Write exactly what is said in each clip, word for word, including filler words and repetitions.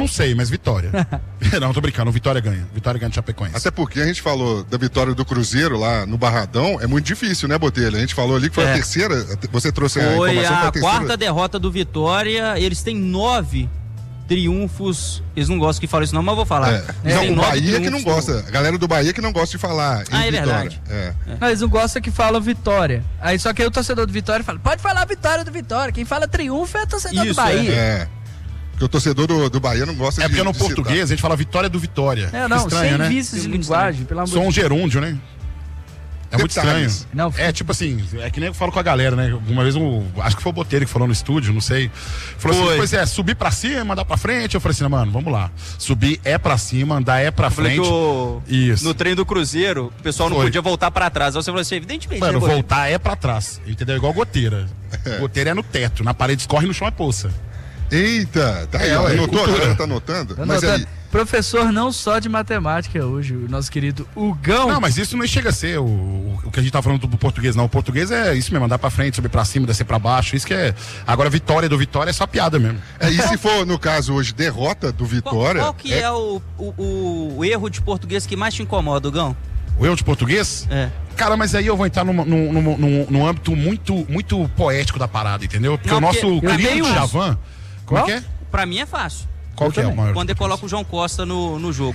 não sei, mas Vitória. Não, tô brincando, Vitória ganha. Vitória ganha de Chapecoense. Até porque a gente falou da vitória do Cruzeiro lá no Barradão, é muito difícil, né, Botelho? A gente falou ali que foi é. a terceira, você trouxe a foi informação. A foi a terceira quarta derrota do Vitória, eles têm nove triunfos, eles não gostam que falem isso não, mas eu vou falar. É. É. Não, o Bahia que não gosta, a galera do Bahia que não gosta de falar ah, em é Vitória. Verdade. É. Não, eles não gostam que falam Vitória. Aí só que aí o torcedor do Vitória fala, pode falar Vitória do Vitória, quem fala triunfo é o torcedor isso, do Bahia. É. é. Porque o torcedor do, do Bahia não gosta é de É porque no de português citar. a gente fala Vitória do Vitória. É, não, estranho, sem né? vícios de linguagem, pelo amor de Deus. Sou um gerúndio, né? É muito estranho. Não, é tipo assim, é que nem eu falo com a galera, né? Uma vez, um, acho que foi o Botelho que falou no estúdio, não sei. Falou foi. assim, pois é, subir pra cima, andar pra frente. Eu falei assim, mano, vamos lá. Subir é pra cima, andar é pra eu frente. O... Isso. No treino do Cruzeiro, o pessoal não foi. podia voltar pra trás. Aí você falou assim, evidentemente. Mano, né, voltar é pra trás, entendeu? Igual goteira. Goteira é no teto, na parede escorre, no chão é poça. Eita, tá aí, é, anotou? Agora tá anotando? Tá mas anotando. aí... Professor não só de matemática hoje, o nosso querido Hugão. Não, mas isso não chega a ser o, o que a gente tá falando do português, não. O português é isso mesmo, andar pra frente, subir pra cima, descer pra baixo. Isso que é. Agora, vitória do Vitória é só piada mesmo. É, e se for, no caso, hoje, derrota do Vitória. Qual, qual que é, é o, o, o erro de português que mais te incomoda, Hugão? O erro de português? É. Cara, mas aí eu vou entrar num, num, num, num, num âmbito muito, muito poético da parada, entendeu? Porque não, o nosso porque querido Djavan. Como é que é? Pra mim é fácil. Qual eu que também. é o maior? Quando ele coloca o João Costa no, no jogo.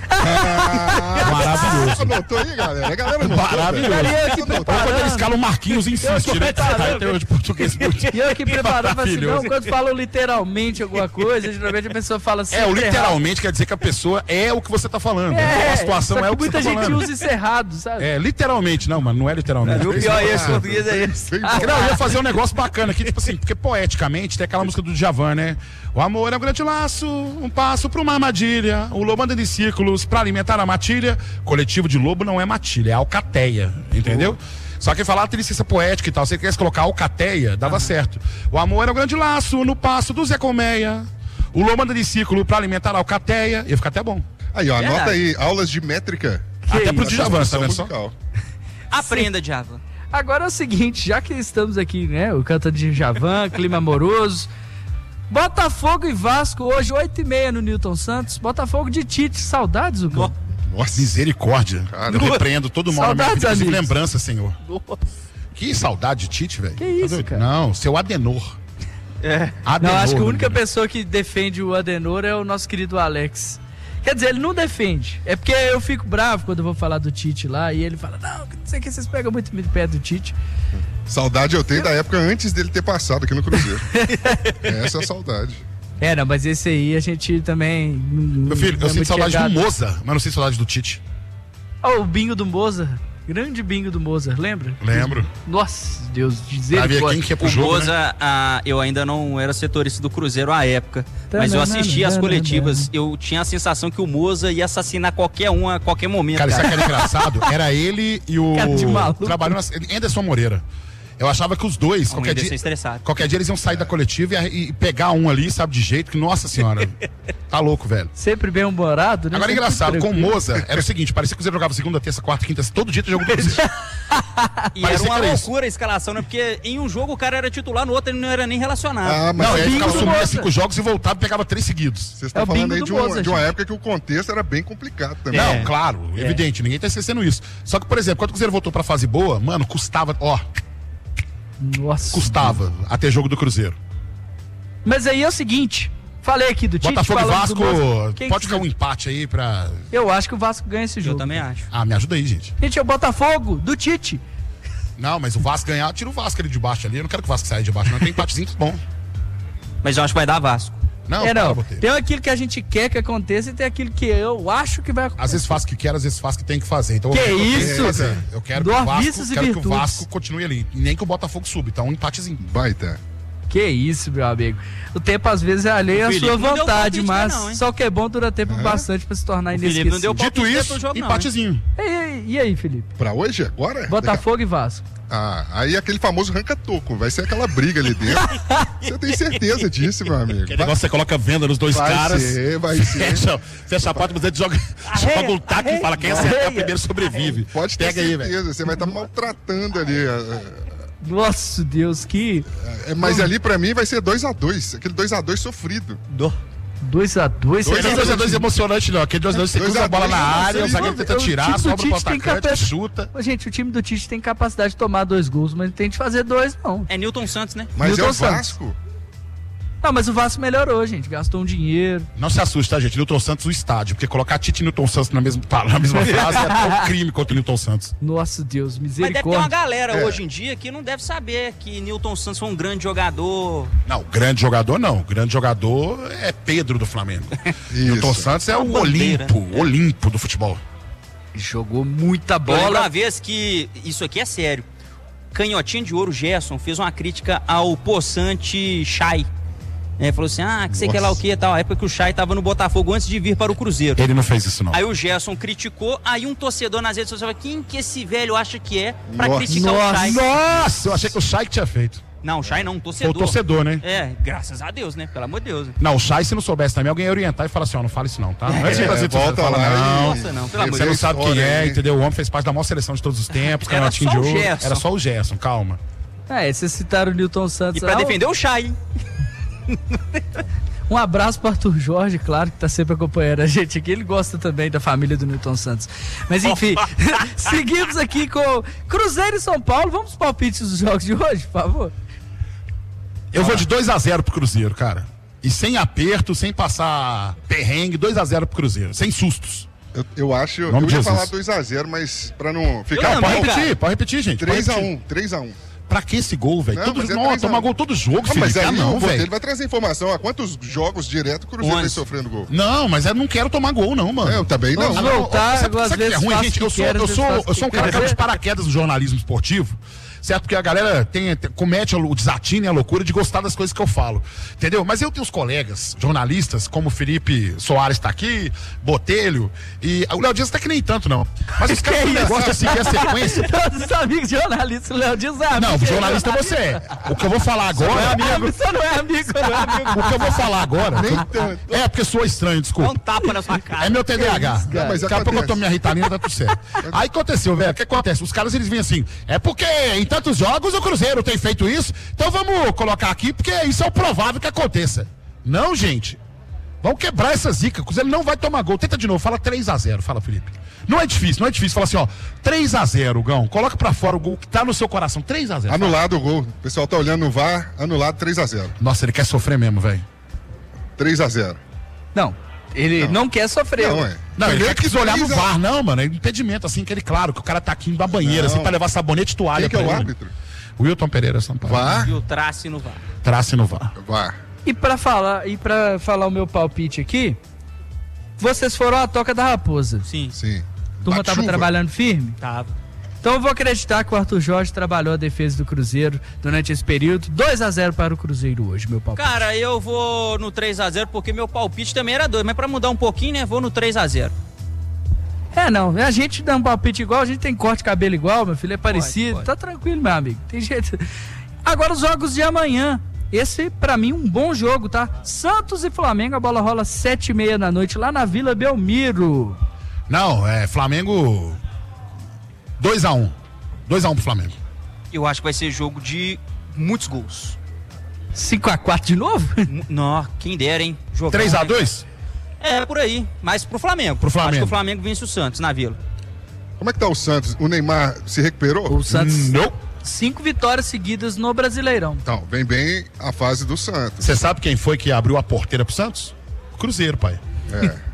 Ah, maravilhoso. Anotou aí, galera? A galera anotou, maravilhoso. Ou quando ele escala o Marquinhos insiste, né? Até de português. E eu aqui preparava assim, não, quando falam literalmente alguma coisa, geralmente a pessoa fala assim. É, o literalmente quer dizer que a pessoa é o que você tá falando. É, então a situação é o que muita você tá falando. gente usa isso errado, sabe? É, literalmente, não, mano, não é literalmente. O pior é esse, português é esse. Ah, não, eu ia fazer um negócio bacana aqui, tipo assim, porque poeticamente tem aquela música do Djavan, né? O amor é um grande laço, um passo pra uma armadilha, o lobo anda em círculos pra alimentar a matilha. Coletivo de lobo não é matilha, é alcateia, entendeu? Oh. Só que falar tem licença poética e tal, se você quisesse colocar alcateia, dava ah. certo. O amor é um grande laço no passo do Zé Colmeia, o lobo anda em círculo pra alimentar a alcateia, ia ficar até bom. Aí, ó, anota aí, aulas de métrica. Que até pro Djavan, tá vendo só? Aprenda, Djavan. Agora é o seguinte, já que estamos aqui, né, o canto de Djavan, clima amoroso, Botafogo e Vasco hoje, oito e meia no Newton Santos. Botafogo de Tite, saudades, Hugo? Nossa, misericórdia. Cara, eu repreendo todo mundo na minha vida, inclusive lembrança, senhor. Nossa. Que saudade de Tite, velho. Que isso, tá cara? Não, seu Adenor. É. Adenor, não, acho que a única né? pessoa que defende o Adenor é o nosso querido Alex. Quer dizer, ele não defende. É porque eu fico bravo quando eu vou falar do Tite lá e ele fala, não, não sei que vocês pegam muito pé do Tite. Saudade eu tenho da época antes dele ter passado aqui no Cruzeiro. Essa é a saudade. É, não, mas esse aí a gente também... Meu filho, eu sinto saudade chegado. do Moza, mas não sinto saudade do Tite. Oh, o bingo do Mozart. Grande bingo do Mozart, lembra? Lembro. Nossa, Deus, dizer quem que é pro o jogo, Mozart, né? ah, eu ainda não era setorista do Cruzeiro à época, mas eu assisti as coletivas, eu tinha a sensação que o Mozart ia assassinar qualquer um a qualquer momento. Cara, cara. isso aqui era engraçado, era ele e o... Cara de maluco. Trabalhando na... Anderson Moreira. Eu achava que os dois, qualquer dia, qualquer dia eles iam sair da coletiva e, e pegar um ali, sabe, de jeito que, nossa senhora, tá louco, velho. Sempre bem humorado, né? Agora, Sempre engraçado, tranquilo. com o Moza, era o seguinte, parecia que o Cruzeiro jogava segunda, terça, quarta, quinta, todo dia tinha jogo do Cruzeiro. E era uma loucura a escalação, né? Porque em um jogo o cara era titular, no outro ele não era nem relacionado. Ah, mas não, aí ficava sumia Moza. cinco jogos e voltava e pegava três seguidos. Vocês estão É o falando bingo aí do de, um, Moza, de uma gente. época que o contexto era bem complicado também. Não, É. claro, É. evidente, ninguém tá esquecendo isso. Só que, por exemplo, quando o Cruzeiro voltou pra fase boa, mano, custava, ó, Nossa. custava até jogo do Cruzeiro. Mas aí é o seguinte, falei aqui do Tite, Botafogo e falando Vasco, do Mozart. Quem pode que- ficar um empate aí pra... Eu acho que o Vasco ganha esse Eu jogo. também acho. Ah, me ajuda aí, gente. Gente, é o Botafogo do Tite. Não, mas o Vasco ganhar, tira o Vasco ali de baixo ali. Eu não quero que o Vasco saia de baixo, não. Tem empatezinho bom. Mas eu acho que vai dar Vasco. Não, é, não. para, Botelho. Tem aquilo que a gente quer que aconteça e tem aquilo que eu acho que vai acontecer. Às vezes faz o que quer, às vezes faz o que tem que fazer. Então, Que eu quero isso? fazer. Eu quero, que o, Dor, Vasco, vícios e quero que o virtudes. Vasco continue ali. E nem que o Botafogo suba. Então, um empatezinho. Baita. Que isso, meu amigo. O tempo às vezes é alheio à O Felipe sua não deu vontade, palpite, mas não, hein? só o que é bom dura tempo bastante pra se tornar O Felipe inesquecível. não deu Dito palpite isso, pro jogo, não, empatezinho. E aí, e aí, Felipe? Pra hoje, agora? Botafogo e Vasco. Ah, aí aquele famoso ranca-toco. Vai ser aquela briga ali dentro. Você tem certeza disso, meu amigo? Aquele negócio você coloca venda nos dois vai caras. ser, vai ser. Fecha, fecha a porta, você joga, joga um taco e fala quem acertar arreia. primeiro sobrevive. Pode ter Pega aí, certeza. velho. Você vai estar maltratando ali. é, Nossa, Deus, que... é, Mas ali pra mim vai ser dois a dois. Aquele dois a dois sofrido. dois a dois. dois a dois emocionante, não. Aquele dois a dois você cruza a bola na área, o zagueiro tenta tirar, sobra pro atacante, chuta. Gente, o time do Tite tem capacidade de tomar dois gols, mas não tem de fazer dois, não. É Newton Santos, né? Mas Newton é o Santos. Vasco. Não, mas o Vasco melhorou, gente. Gastou um dinheiro. Não se assusta, tá, gente? Newton Santos o estádio. Porque colocar Tite e Newton Santos na mesma, na mesma frase é até um crime contra o Newton Santos. Nossa, Deus, Mas deve ter uma misericórdia. galera É. hoje em dia que não deve saber que Newton Santos foi um grande jogador. Não, grande jogador não. Grande jogador é Pedro do Flamengo. Newton Santos é o Uma bandeira. Olimpo, o Olimpo do futebol. Jogou muita Eu lembro bola. uma vez que, isso aqui é sério, Canhotinha de Ouro Gerson fez uma crítica ao possante Chay. É, falou assim, ah, que sei que lá o que e tal. A época que o Chay tava no Botafogo antes de vir para o Cruzeiro. Ele não fez isso, não. Aí o Gerson criticou, aí um torcedor nas redes sociais falou, quem que esse velho acha que é pra Nossa. criticar o Chay? Nossa, eu achei que o Chay que tinha feito. Não, o Chay não, um Foi torcedor. o torcedor, né? É, graças a Deus, né? Pelo amor de Deus. Né? Não, o Chay, se não soubesse também, alguém ia orientar e falar assim, ó, não fala isso não, tá? Não é assim, É, Brasil, você volta fala, lá e- não. Nossa, não, pelo amor de Você não Deus. sabe quem História, é, hein? entendeu? O homem fez parte da maior seleção de todos os tempos, Era Canhotinho só de o Ouro. Gerson. Era só o Gerson, calma. É, vocês citaram o Newton Santos. E pra Ah, defender o Chay, hein? Um abraço pro Arthur Jorge, claro, que tá sempre acompanhando a gente aqui. Ele gosta também da família do Newton Santos. Mas enfim, seguimos aqui com Cruzeiro e São Paulo. Vamos pros palpites dos jogos de hoje, por favor? Eu vou de dois a zero pro Cruzeiro, cara. E sem aperto, sem passar perrengue, dois a zero pro Cruzeiro. Sem sustos. Eu, eu acho, eu Nome de ia Jesus. falar dois a zero, mas pra não ficar Eu Pode também, bom, repetir, cara. pode repetir, gente. pode três a repetir. um, três a um. Pra que esse gol, velho? Não, Todo mas é Não, três a um. toma gol todo jogo, Ah, mas Felipe. Ah, aí não, o Botelho velho. vai trazer informação. Há quantos jogos direto o Cruzeiro vem onze. sofrendo gol? Não, mas eu não quero tomar gol, não, mano. É, eu também não. Vamos Ah, não, voltar, sabe, às sabe o que é vezes ruim, faço gente? o que Eu sou, quero, eu às sou, vezes faço eu o sou um que cara que quero. cai de paraquedas no jornalismo esportivo, certo? Porque a galera tem, tem- comete o desatino e a loucura de gostar das coisas que eu falo, entendeu? Mas eu tenho os colegas jornalistas, como o Felipe Soares tá aqui, Botelho, e o Léo Dias tá que nem tanto, não. Mas os caras têm um negócio de seguir a sequência. Todos os amigos jornalistas, o Léo diz ah, Não, amigo, jornalista você é. O que eu vou falar agora... Ah, você não é amigo, não é amigo. O que eu vou falar agora... Nem tanto. É, porque sou estranho, Dá um desculpa. tapa na sua cara. É meu T D A H. Não, mas Daqui a pouco eu acontece. tomo minha Ritalina, tá tudo certo. Aí aconteceu, velho. O que acontece? Os caras, eles vêm assim, é porque em tantos jogos o Cruzeiro tem feito isso, então vamos colocar aqui, porque isso é o provável que aconteça. Não, gente. Vamos quebrar essa zica. O Cruzeiro não vai tomar gol. Tenta de novo, fala três a zero, fala, Felipe. Não é difícil, não é difícil. Fala assim, ó, três a zero, Gão. Coloca pra fora o gol que tá no seu coração. três a zero. Anulado o gol. O pessoal tá olhando no V A R, anulado três a zero. Nossa, ele quer sofrer mesmo, velho. três a zero. Não, ele não, Não. quer sofrer. Não, é. Não, ele Primeiro quer quis olhar no três a- V A R, não, mano. É impedimento, assim, aquele claro, que o cara tá aqui indo da banheira, Não. assim, pra levar sabonete e toalha Quem que é pra o ele. árbitro? Wilton Pereira, São Paulo. V A R? E o trace no V A R. Trace no V A R. V A R. E pra falar, e para falar o meu palpite aqui, vocês foram à Toca da Raposa. Sim, Sim. A turma Bate tava chuva. trabalhando firme? tava. Então eu vou acreditar que o Arthur Jorge trabalhou a defesa do Cruzeiro durante esse período. dois a zero para o Cruzeiro hoje, meu palpite. Cara, eu vou no três a zero porque meu palpite também era dois, mas pra mudar um pouquinho, né, vou no três a zero. É, não. A gente dá um palpite igual, a gente tem corte de cabelo igual, meu filho, é parecido. pode. Tá tranquilo, meu amigo. Tem jeito. Agora os jogos de amanhã. Esse, pra mim, um bom jogo, tá? Santos e Flamengo, a bola rola sete e meia da noite lá na Vila Belmiro. Não, é Flamengo dois a um. dois a um pro Flamengo. Eu acho que vai ser jogo de muitos gols. cinco a quatro de novo? Mu- Nó, quem dera, hein? Jogão, três a né? dois? É, por aí. Mas pro Flamengo. Pro Flamengo. Acho que o Flamengo vence o Santos na Vila. Como é que tá o Santos? O Neymar se recuperou? O Santos, Não. cinco vitórias seguidas no Brasileirão. Então, vem bem a fase do Santos. Você sabe quem foi que abriu a porteira pro Santos? O Cruzeiro, pai. É.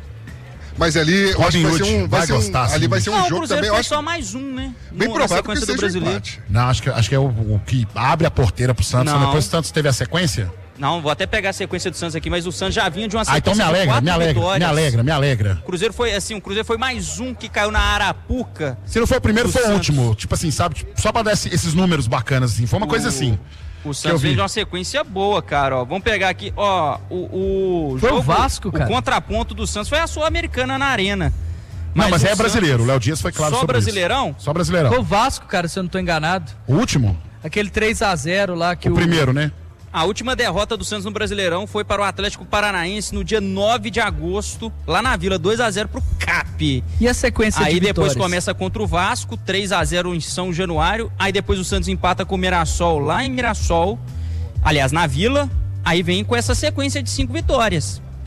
Mas ali, eu Robin acho que vai Hood ser um, vai vai ser um, gostar, ali sim. vai ser um Não, o jogo Cruzeiro também, eu foi acho só mais um, né? bem No- provável na que sequência do seja um Brasileiro. empate. Não, acho que, acho que é o, o que abre a porteira pro Santos. Não. Depois o Santos teve a sequência. Não, vou até pegar a sequência do Santos aqui, mas o Santos já vinha de uma Ah, então sequência me de alegra, quatro me alegra, me vitórias. alegra, me alegra. O Cruzeiro foi assim, o Cruzeiro foi mais um que caiu na Arapuca. Se não foi o primeiro, O foi o Santos. último. Tipo assim, sabe? Tipo, só pra dar esse- esses números bacanas, assim. Foi uma coisa assim. O eu Santos vi. vem de uma sequência boa, cara, ó. Vamos pegar aqui, ó, o, o Foi o jogo, Vasco, cara. O contraponto do Santos foi a Sul-Americana na Arena. Não, mas o é Santos- brasileiro. O Léo Dias foi claro Só sobre Brasileirão? isso. Só brasileirão. Foi o Vasco, cara, se eu não tô enganado. O último? Aquele três a zero lá que O o... primeiro, né? A última derrota do Santos no Brasileirão foi para o Atlético Paranaense no dia nove de agosto, lá na Vila, dois a zero pro C A P. E a sequência Aí de depois vitórias? começa contra o Vasco, três a zero em São Januário. Aí depois o Santos empata com o Mirassol lá em Mirassol. Aliás, na Vila. Aí vem com essa sequência de cinco vitórias.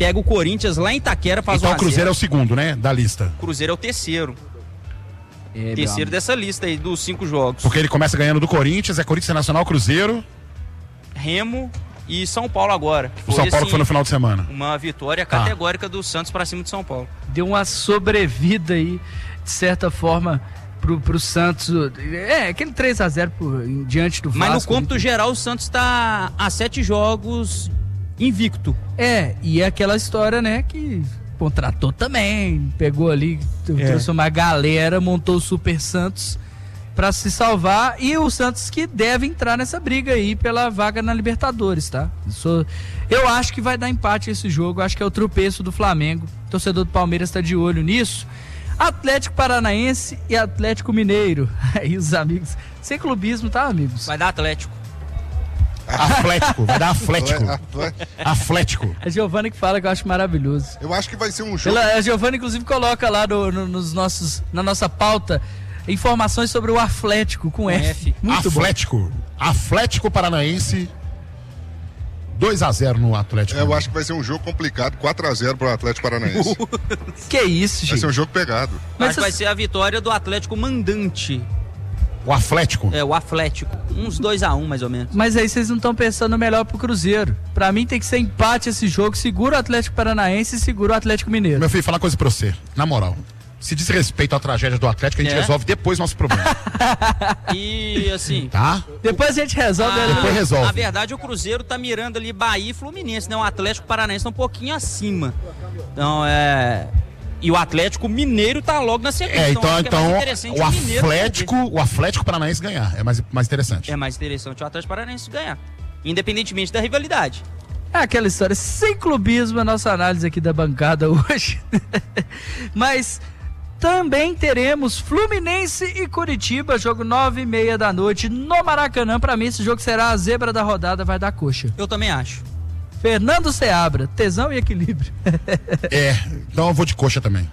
pega o Corinthians lá em Itaquera, faz Então um o Cruzeiro é o segundo, né? Da lista. O Cruzeiro é o terceiro. É, terceiro dessa lista aí, dos cinco jogos. Porque ele começa ganhando do Corinthians, é Corinthians Nacional, Cruzeiro. Remo e São Paulo agora. O São Paulo assim, foi no final de semana. Uma vitória Tá. categórica do Santos pra cima de São Paulo. Deu uma sobrevida aí, de certa forma, pro, pro Santos. É, aquele três a zero por, diante do Vasco. Mas no cômputo ali. geral, o Santos tá a sete jogos invicto. É, e é aquela história, né, que contratou também, pegou ali, É. trouxe uma galera, montou o Super Santos pra se salvar, e o Santos que deve entrar nessa briga aí pela vaga na Libertadores, tá? Isso, eu acho que vai dar empate esse jogo, acho que é o tropeço do Flamengo, o torcedor do Palmeiras tá de olho nisso. Atlético Paranaense e Atlético Mineiro, aí os amigos, sem clubismo, tá, amigos? Vai dar Atlético. Atlético, vai dar Atlético. Atlético. Atlético. É a Giovana que fala que eu acho maravilhoso. Eu acho que vai ser um jogo. Ela, a Giovana, inclusive, coloca lá no, no- nos nossos, na nossa pauta informações sobre o Atlético com, Com F. F. Muito Atlético. Atlético Paranaense. dois a zero no Atlético. É, eu acho que vai ser um jogo complicado, quatro a zero pro Atlético Paranaense. bom. Que isso, Vai gente. ser um jogo pegado. Mas Acho que vai vocês- ser a vitória do Atlético mandante. O Atlético. É, o Atlético. Uns dois a um, mais ou menos. Mas aí vocês não estão pensando melhor pro Cruzeiro. Pra mim tem que ser empate esse jogo. Segura o Atlético Paranaense e segura o Atlético Mineiro. Meu filho, falar uma coisa pra você. Na moral. Se diz respeito à tragédia do Atlético, a gente É? resolve depois nosso problema. E assim. Tá? Depois a gente resolve. a- ali. Depois resolve. Na verdade, o Cruzeiro tá mirando ali Bahia e Fluminense, né? O Atlético Paranaense tá um pouquinho acima. Então, é. E o Atlético Mineiro tá logo na sequência. É, então, acho que é então mais interessante o Mineiro Atlético, o Atlético Paranaense ganhar. É mais, mais interessante. É mais interessante o Atlético Paranaense ganhar. Independentemente da rivalidade. É aquela história sem clubismo, a nossa análise aqui da bancada hoje. Mas também teremos Fluminense e Curitiba, jogo nove e meia da noite no Maracanã. Pra mim esse jogo será a zebra da rodada, vai dar coxa. Eu também acho. Fernando Seabra, tesão e equilíbrio. É, então eu vou de coxa também.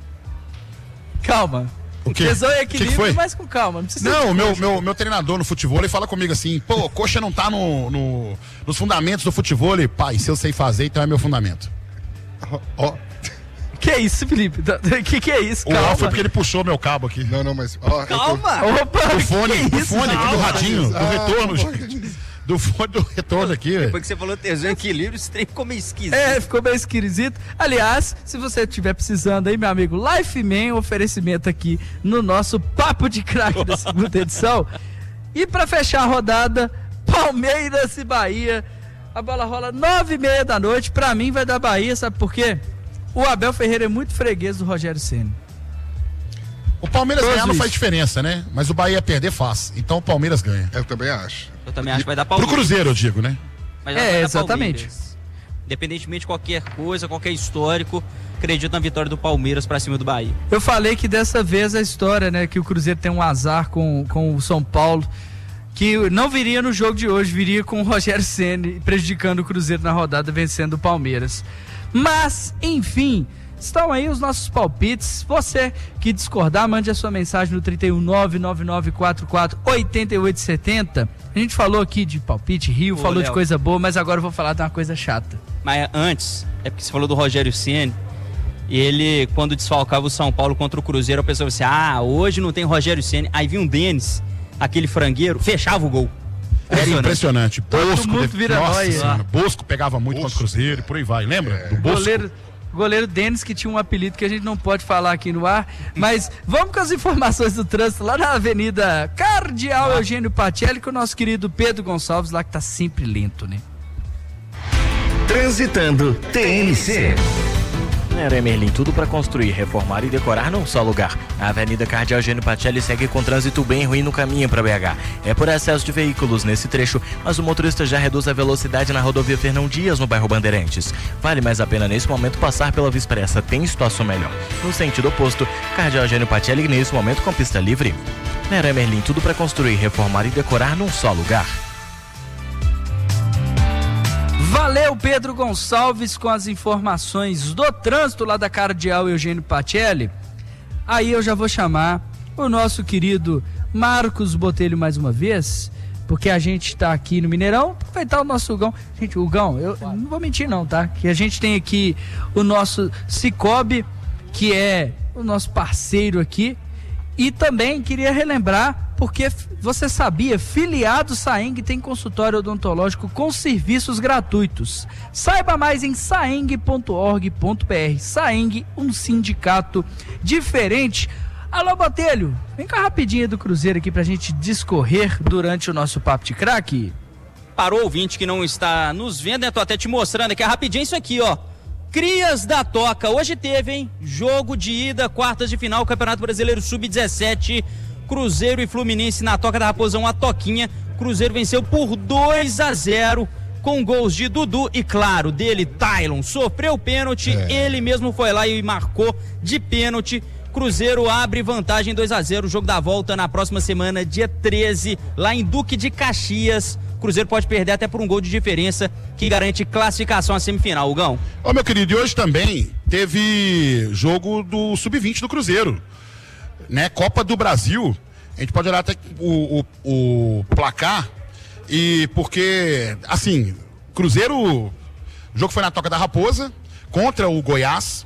Calma. O quê? Tesão e Que que equilíbrio, foi? mas com calma. Não precisa Não, de o meu, coxa. meu, meu treinador no futebol, ele fala comigo assim, pô, coxa não tá no, no- nos fundamentos do futebol. Ele, pai, se eu sei fazer, então é meu fundamento. Ó, Que isso, Felipe? Que que é isso? O Al Calma. foi porque ele puxou meu cabo aqui. não, não, mas. Ó, eu tô- Calma! Opa, O fone, que o isso? fone aqui do Calma. radinho, do Ah, retorno, não gente. Do fone do retorno aqui, velho. Depois que você falou tesão e equilíbrio, esse trem ficou meio esquisito. É, ficou bem esquisito. Aliás, se você estiver precisando aí, meu amigo, Life Man, oferecimento aqui no nosso Papo de Craque da segunda edição. E pra fechar a rodada, Palmeiras e Bahia. A bola rola nove e meia da noite. Pra mim vai dar Bahia, sabe por quê? O Abel Ferreira é muito freguês do Rogério Ceni. O Palmeiras Todos ganhar não isso. faz diferença, né? Mas o Bahia perder faz. Então o Palmeiras ganha. Eu também acho. Eu também acho que vai dar Pro Palmeiras. Cruzeiro, eu digo, né? Mas É, vai dar exatamente. Palmeiras. Independentemente de qualquer coisa, qualquer histórico, acredito na vitória do Palmeiras pra cima do Bahia. Eu falei que dessa vez a história, né, que o Cruzeiro tem um azar com, com o São Paulo, que não viria no jogo de hoje, viria com o Rogério Ceni prejudicando o Cruzeiro na rodada, vencendo o Palmeiras. Mas, enfim, estão aí os nossos palpites. Você que discordar, mande a sua mensagem no trinta e um, nove nove nove quatro quatro, oito oito sete zero. A gente falou aqui de palpite, Rio, Ô, falou de Léo. coisa boa, mas agora eu vou falar de uma coisa chata. Mas antes, é porque você falou do Rogério Ceni. E ele, quando desfalcava o São Paulo contra o Cruzeiro, a pessoa disse: ah, hoje não tem Rogério Ceni. Aí vinha um Denis, aquele frangueiro, fechava o gol. Era impressionante. Bosco, mundo de- vira nossa nóia. senhora, Bosco pegava muito contra o Cruzeiro e por aí vai. Lembra? Do Bosco. Goleiro, goleiro Denis, que tinha um apelido que a gente não pode falar aqui no ar. Mas vamos com as informações do trânsito lá na Avenida Cardeal Eugênio Patelli, com o nosso querido Pedro Gonçalves, lá que tá sempre lento, né? Transitando T N C. Na Era Merlin, tudo para construir, reformar e decorar num só lugar. A Avenida Cardeal Eugênio Patelli segue com trânsito bem ruim no caminho para B H. É por excesso de veículos nesse trecho, mas o motorista já reduz a velocidade na rodovia Fernão Dias, no bairro Bandeirantes. Vale mais a pena nesse momento passar pela Via Expressa, tem situação melhor. No sentido oposto, Cardeal Eugênio Patelli nesse momento com pista livre. Na Era Merlin, tudo para construir, reformar e decorar num só lugar. Valeu, Pedro Gonçalves, com as informações do trânsito lá da Cardeal Eugênio Patelli. Aí eu já vou chamar o nosso querido Marcos Botelho mais uma vez, porque a gente tá aqui no Mineirão, aproveitar o nosso Gão. Gente, o Gão, eu não vou mentir não, tá? Que a gente tem aqui o nosso Cicobi, que é o nosso parceiro aqui. E também queria relembrar, porque você sabia, filiado Saeng tem consultório odontológico com serviços gratuitos. Saiba mais em saeng ponto org ponto br. Saeng, um sindicato diferente. Alô, Botelho, vem cá rapidinho do Cruzeiro aqui pra gente discorrer durante o nosso Papo de Craque. Para o ouvinte que não está nos vendo, né? Tô até te mostrando aqui, rapidinho isso aqui, ó. Crias da Toca, hoje teve, hein? Jogo de ida, quartas de final, Campeonato Brasileiro sub dezessete, Cruzeiro e Fluminense na Toca da Raposão, a Toquinha. Cruzeiro venceu por dois a zero, com gols de Dudu e, claro, dele, Tylon. Sofreu pênalti, é. ele mesmo foi lá e marcou de pênalti. Cruzeiro abre vantagem dois a zero, jogo da volta na próxima semana, dia treze, lá em Duque de Caxias. Cruzeiro pode perder até por um gol de diferença que garante classificação à semifinal, Hugão. Ô, oh, meu querido, e hoje também teve jogo do sub vinte do Cruzeiro, né? Copa do Brasil. A gente pode olhar até o, o, o placar e porque, assim, Cruzeiro, o jogo foi na Toca da Raposa contra o Goiás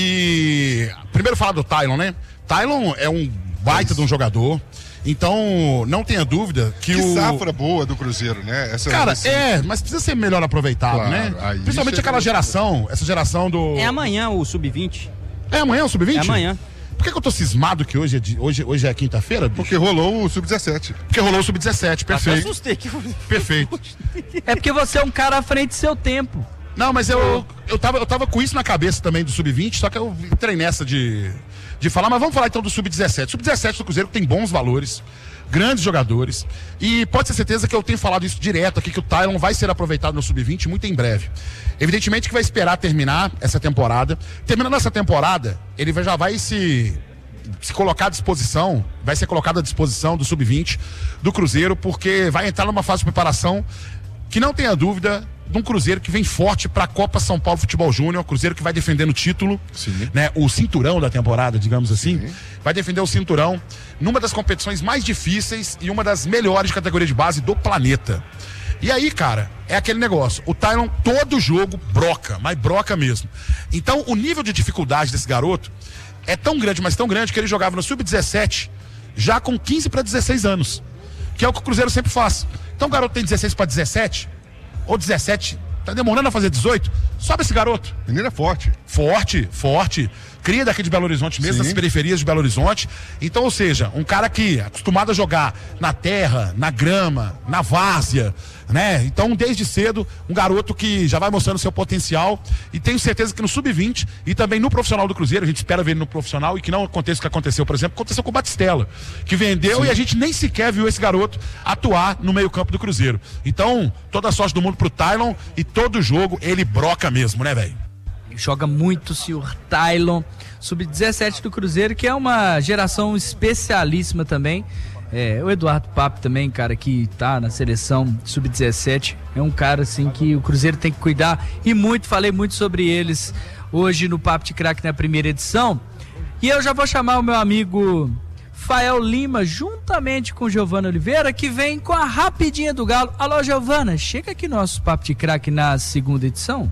e primeiro falar do Tylon, né? Tylon é um baita de um jogador. Então, não tenha dúvida que, que o... Que safra boa do Cruzeiro, né? Essa, Cara, esse... é, mas precisa ser melhor aproveitado, claro, né? Principalmente aquela geração, essa geração do... É amanhã o sub vinte. É amanhã o sub vinte? É amanhã. Por que, que eu tô cismado que hoje é, de, hoje, hoje é quinta-feira, bicho? Porque rolou o sub dezessete. Porque rolou o sub dezessete, perfeito. Eu assustei que... Perfeito. É porque você é um cara à frente do seu tempo. Não, mas eu, eu, tava, eu tava com isso na cabeça também do sub vinte, só que eu entrei nessa de, de falar, mas vamos falar então do sub dezessete. sub dezessete do Cruzeiro tem bons valores, grandes jogadores, e pode ter certeza que eu tenho falado isso direto aqui, que o Tylon vai ser aproveitado no sub vinte muito em breve. Evidentemente que vai esperar terminar essa temporada. Terminando essa temporada, ele já vai se, se colocar à disposição, vai ser colocado à disposição do sub vinte do Cruzeiro, porque vai entrar numa fase de preparação que não tenha dúvida de um Cruzeiro que vem forte para a Copa São Paulo Futebol Júnior, Cruzeiro que vai defendendo o título, Sim. né, o cinturão da temporada, digamos assim, Sim. vai defender o cinturão numa das competições mais difíceis e uma das melhores categorias de base do planeta. E aí, cara, é aquele negócio, o Tylon todo jogo broca, mas broca mesmo. Então, o nível de dificuldade desse garoto é tão grande, mas tão grande, que ele jogava no sub dezessete já com quinze para dezesseis anos, que é o que o Cruzeiro sempre faz. Então o garoto tem dezesseis para dezessete, ou dezessete, tá demorando a fazer dezoito, sobe esse garoto. Menino é forte. Forte, forte. Cria daqui de Belo Horizonte mesmo, Sim. das periferias de Belo Horizonte. Então, ou seja, um cara que é acostumado a jogar na terra, na grama, na várzea, né? Então, desde cedo, um garoto que já vai mostrando seu potencial, e tenho certeza que no sub vinte e também no profissional do Cruzeiro, a gente espera ver ele no profissional e que não aconteça o que aconteceu, por exemplo, aconteceu com o Batistella, que vendeu Sim. e a gente nem sequer viu esse garoto atuar no meio campo do Cruzeiro. Então, toda a sorte do mundo pro Tylon, e todo jogo ele broca mesmo, né, velho? Joga muito o senhor Tylon, sub dezessete do Cruzeiro, que é uma geração especialíssima também. É, o Eduardo Papo também, cara, que tá na seleção sub dezessete, é um cara assim que o Cruzeiro tem que cuidar, e muito, falei muito sobre eles hoje no Papo de Craque na primeira edição. E eu já vou chamar o meu amigo Fael Lima, juntamente com Giovana Oliveira, que vem com a rapidinha do Galo. Alô, Giovana, chega aqui no nosso Papo de Craque na segunda edição.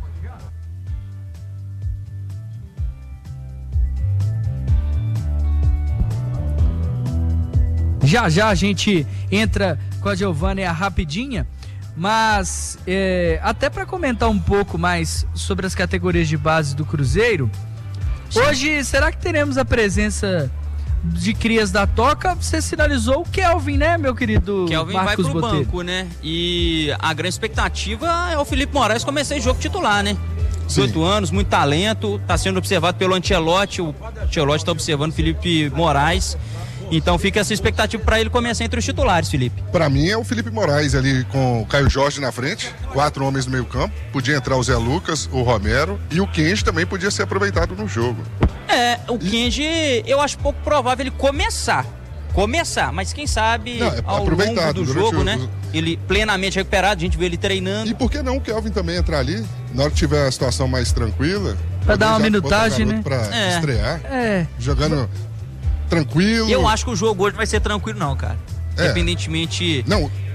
Já já a gente entra com a Giovana e a rapidinha, mas é, até para comentar um pouco mais sobre as categorias de base do Cruzeiro, Sim. hoje será que teremos a presença de crias da Toca? Você sinalizou o Kelvin, né, meu querido Kelvin Marcos vai pro Botelho. banco, né? E a grande expectativa é o Felipe Moraes começar jogo titular, né? dezoito anos, muito talento, tá sendo observado pelo Ancelotti, o Ancelotti tá observando o Felipe Moraes. Então fica essa expectativa para ele começar entre os titulares, Felipe. Para mim é o Felipe Moraes ali com o Caio Jorge na frente, quatro homens no meio campo, podia entrar o Zé Lucas, o Romero, e o Kenji também podia ser aproveitado no jogo. É, o Kenji eu acho pouco provável ele começar, começar, mas quem sabe não, é ao longo do jogo, o... né, ele plenamente recuperado, a gente vê ele treinando. E por que não o Kelvin também entrar ali, na hora que tiver a situação mais tranquila? Pra dar uma minutagem, né? Pra é. estrear, é. jogando... tranquilo. Eu acho que o jogo hoje vai ser tranquilo não, cara. É. Independentemente não,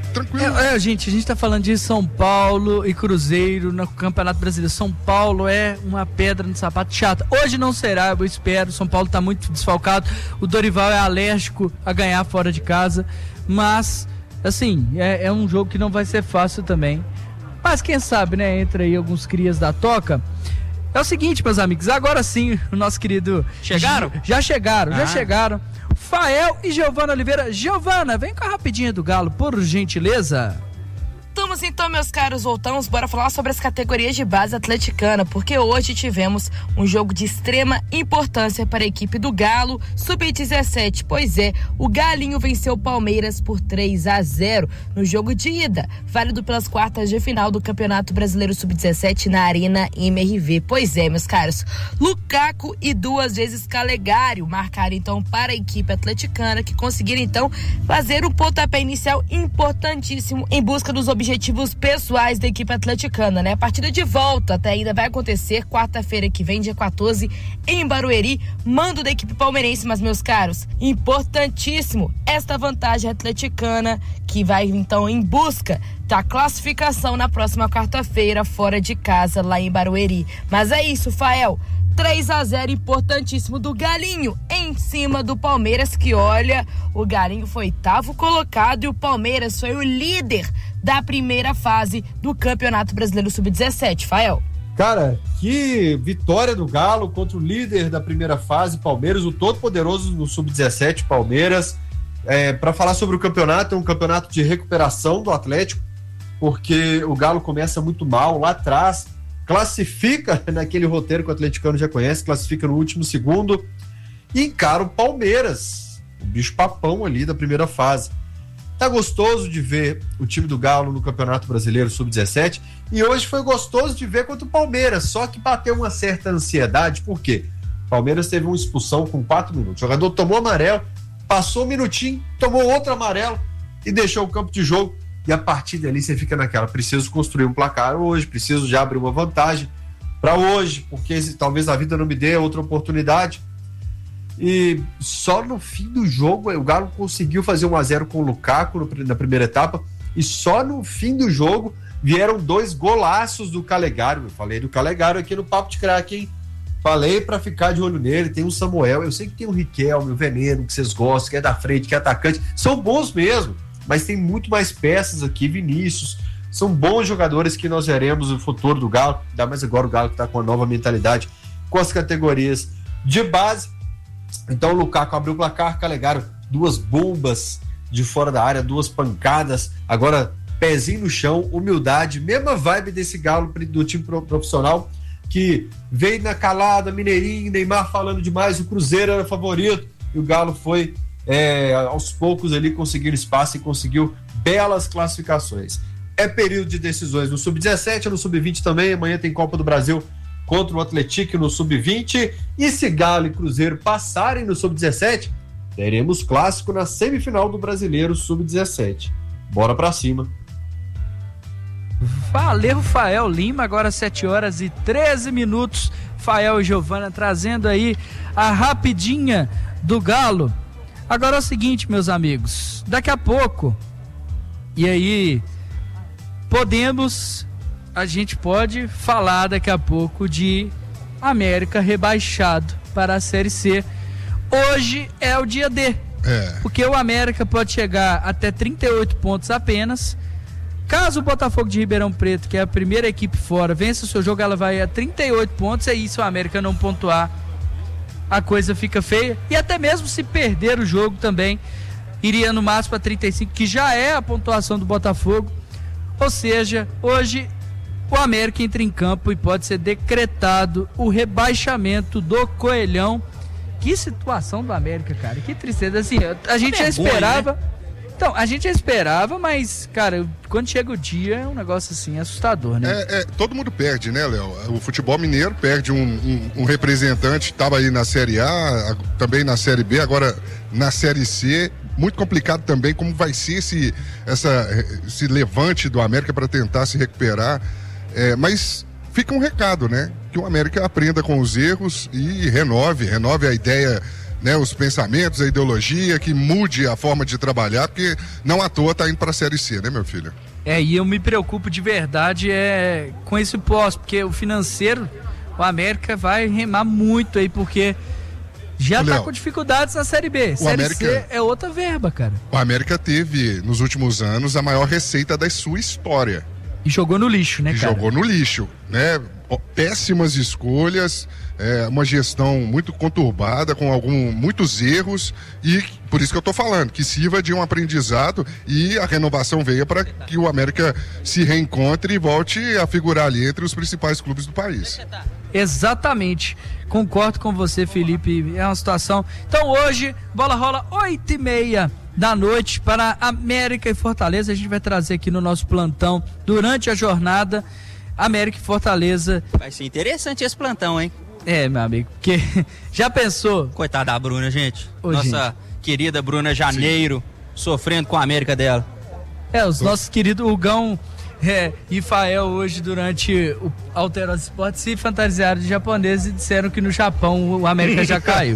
tranquilo. É, é, gente, a gente tá falando de São Paulo e Cruzeiro no Campeonato Brasileiro. São Paulo é uma pedra no sapato chata. Hoje não será, eu espero. São Paulo tá muito desfalcado. O Dorival é alérgico a ganhar fora de casa. Mas, assim, é, é um jogo que não vai ser fácil também. Mas quem sabe, né? Entra aí alguns crias da toca. É o seguinte, meus amigos, agora sim, o nosso querido... Chegaram? Já chegaram, ah. já chegaram. Fael e Giovana Oliveira. Giovana, vem com a rapidinha do Galo, por gentileza. Voltamos então, meus caros, voltamos, bora falar sobre as categorias de base atleticana, porque hoje tivemos um jogo de extrema importância para a equipe do Galo, sub dezessete, pois é, o Galinho venceu o Palmeiras por três a zero no jogo de ida, válido pelas quartas de final do Campeonato Brasileiro sub dezessete na Arena M R V, pois é, meus caros, Lukaku e duas vezes Calegari marcaram então para a equipe atleticana, que conseguiram então fazer um pontapé inicial importantíssimo em busca dos objetivos objetivos pessoais da equipe atleticana, né? A partida de volta até ainda vai acontecer quarta-feira que vem, dia quatorze, em Barueri, mando da equipe palmeirense, mas meus caros, importantíssimo esta vantagem atleticana que vai então em busca da classificação na próxima quarta-feira fora de casa lá em Barueri. Mas é isso, Fael. três a zero importantíssimo do Galinho em cima do Palmeiras, que olha, o Galinho foi oitavo colocado e o Palmeiras foi o líder da primeira fase do Campeonato Brasileiro sub dezessete, Fael. Cara, que vitória do Galo contra o líder da primeira fase, Palmeiras, o todo poderoso no sub dezessete, Palmeiras. É, para falar sobre o campeonato, é um campeonato de recuperação do Atlético, porque o Galo começa muito mal lá atrás, classifica naquele roteiro que o atleticano já conhece, classifica no último segundo e encara o Palmeiras, o bicho papão ali da primeira fase. Tá gostoso de ver o time do Galo no Campeonato Brasileiro sub dezessete e hoje foi gostoso de ver contra o Palmeiras, só que bateu uma certa ansiedade, por quê? O Palmeiras teve uma expulsão com quatro minutos, o jogador tomou amarelo, passou um minutinho, tomou outro amarelo e deixou o campo de jogo. E a partir dali você fica naquela, preciso construir um placar hoje, preciso já abrir uma vantagem para hoje, porque talvez a vida não me dê outra oportunidade. E só no fim do jogo o Galo conseguiu fazer um a zero com o Lukaku na primeira etapa, e só no fim do jogo vieram dois golaços do Calegari. Eu falei do Calegari aqui no Papo de Craque, hein? Falei para ficar de olho nele. Tem o Samuel, eu sei que tem o Riquelme, o Veneno, que vocês gostam, que é da frente, que é atacante, são bons mesmo, mas tem muito mais peças aqui, Vinícius, são bons jogadores que nós veremos no futuro do Galo, ainda mais agora o Galo que está com uma nova mentalidade com as categorias de base. Então o Lukaku abriu o placar, Calegari, duas bombas de fora da área, duas pancadas, agora pezinho no chão, humildade, mesma vibe desse Galo do time profissional, que veio na calada, Mineirinho, Neymar falando demais, o Cruzeiro era favorito, e o Galo foi É, aos poucos ali conseguiu espaço e conseguiu belas classificações. É período de decisões no sub dezessete, no sub vinte também. Amanhã tem Copa do Brasil contra o Atlético no sub vinte, e se Galo e Cruzeiro passarem no sub dezessete, teremos clássico na semifinal do Brasileiro sub dezessete. Bora pra cima. Valeu, Fael Lima, agora sete horas e treze minutos. Fael e Giovana trazendo aí a rapidinha do Galo. Agora é o seguinte, meus amigos, daqui a pouco, e aí podemos, a gente pode falar daqui a pouco de América rebaixado para a Série C. Hoje é o dia D, é. Porque o América pode chegar até trinta e oito pontos apenas. Caso o Botafogo de Ribeirão Preto, que é a primeira equipe fora, vença o seu jogo, ela vai a trinta e oito pontos, e aí se o América não pontuar, a coisa fica feia, e até mesmo se perder o jogo também, iria no máximo a trinta e cinco, que já é a pontuação do Botafogo. Ou seja, hoje o América entra em campo e pode ser decretado o rebaixamento do Coelhão. Que situação do América, cara, que tristeza. Assim, a gente já esperava, então, a gente já esperava, mas, cara, quando chega o dia é um negócio assim assustador, né? É, é, todo mundo perde, né, Léo? O futebol mineiro perde um, um, um representante, estava aí na Série A, também na Série B, agora na Série C. Muito complicado também como vai ser esse, essa, esse levante do América para tentar se recuperar. É, mas fica um recado, né? Que o América aprenda com os erros e renove, renove a ideia né, os pensamentos, a ideologia, que mude a forma de trabalhar, porque não à toa tá indo para a Série C, né, meu filho? É, e eu me preocupo de verdade é, com esse pós, porque o financeiro, o América vai remar muito aí, porque já tá com dificuldades na Série B. Série América, C é outra verba, cara. O América teve, nos últimos anos, a maior receita da sua história. E jogou no lixo, né, e cara? Jogou no lixo, né? Péssimas escolhas, é, uma gestão muito conturbada, com algum, muitos erros, e por isso que eu tô falando, que sirva de um aprendizado, e a renovação veio para que o América se reencontre e volte a figurar ali entre os principais clubes do país. Exatamente, concordo com você, Felipe, é uma situação. Então hoje, bola rola oito e meia da noite para América e Fortaleza. A gente vai trazer aqui no nosso plantão durante a jornada América e Fortaleza. Vai ser interessante esse plantão, hein? É, meu amigo, porque já pensou? Coitada da Bruna, gente. Ô, Nossa gente. querida Bruna Janeiro, sim, sofrendo com a América dela. É, os nossos queridos Hugão é, e Fael hoje durante o Alterosa Esportes se fantasiaram de japonês e disseram que no Japão o América já caiu.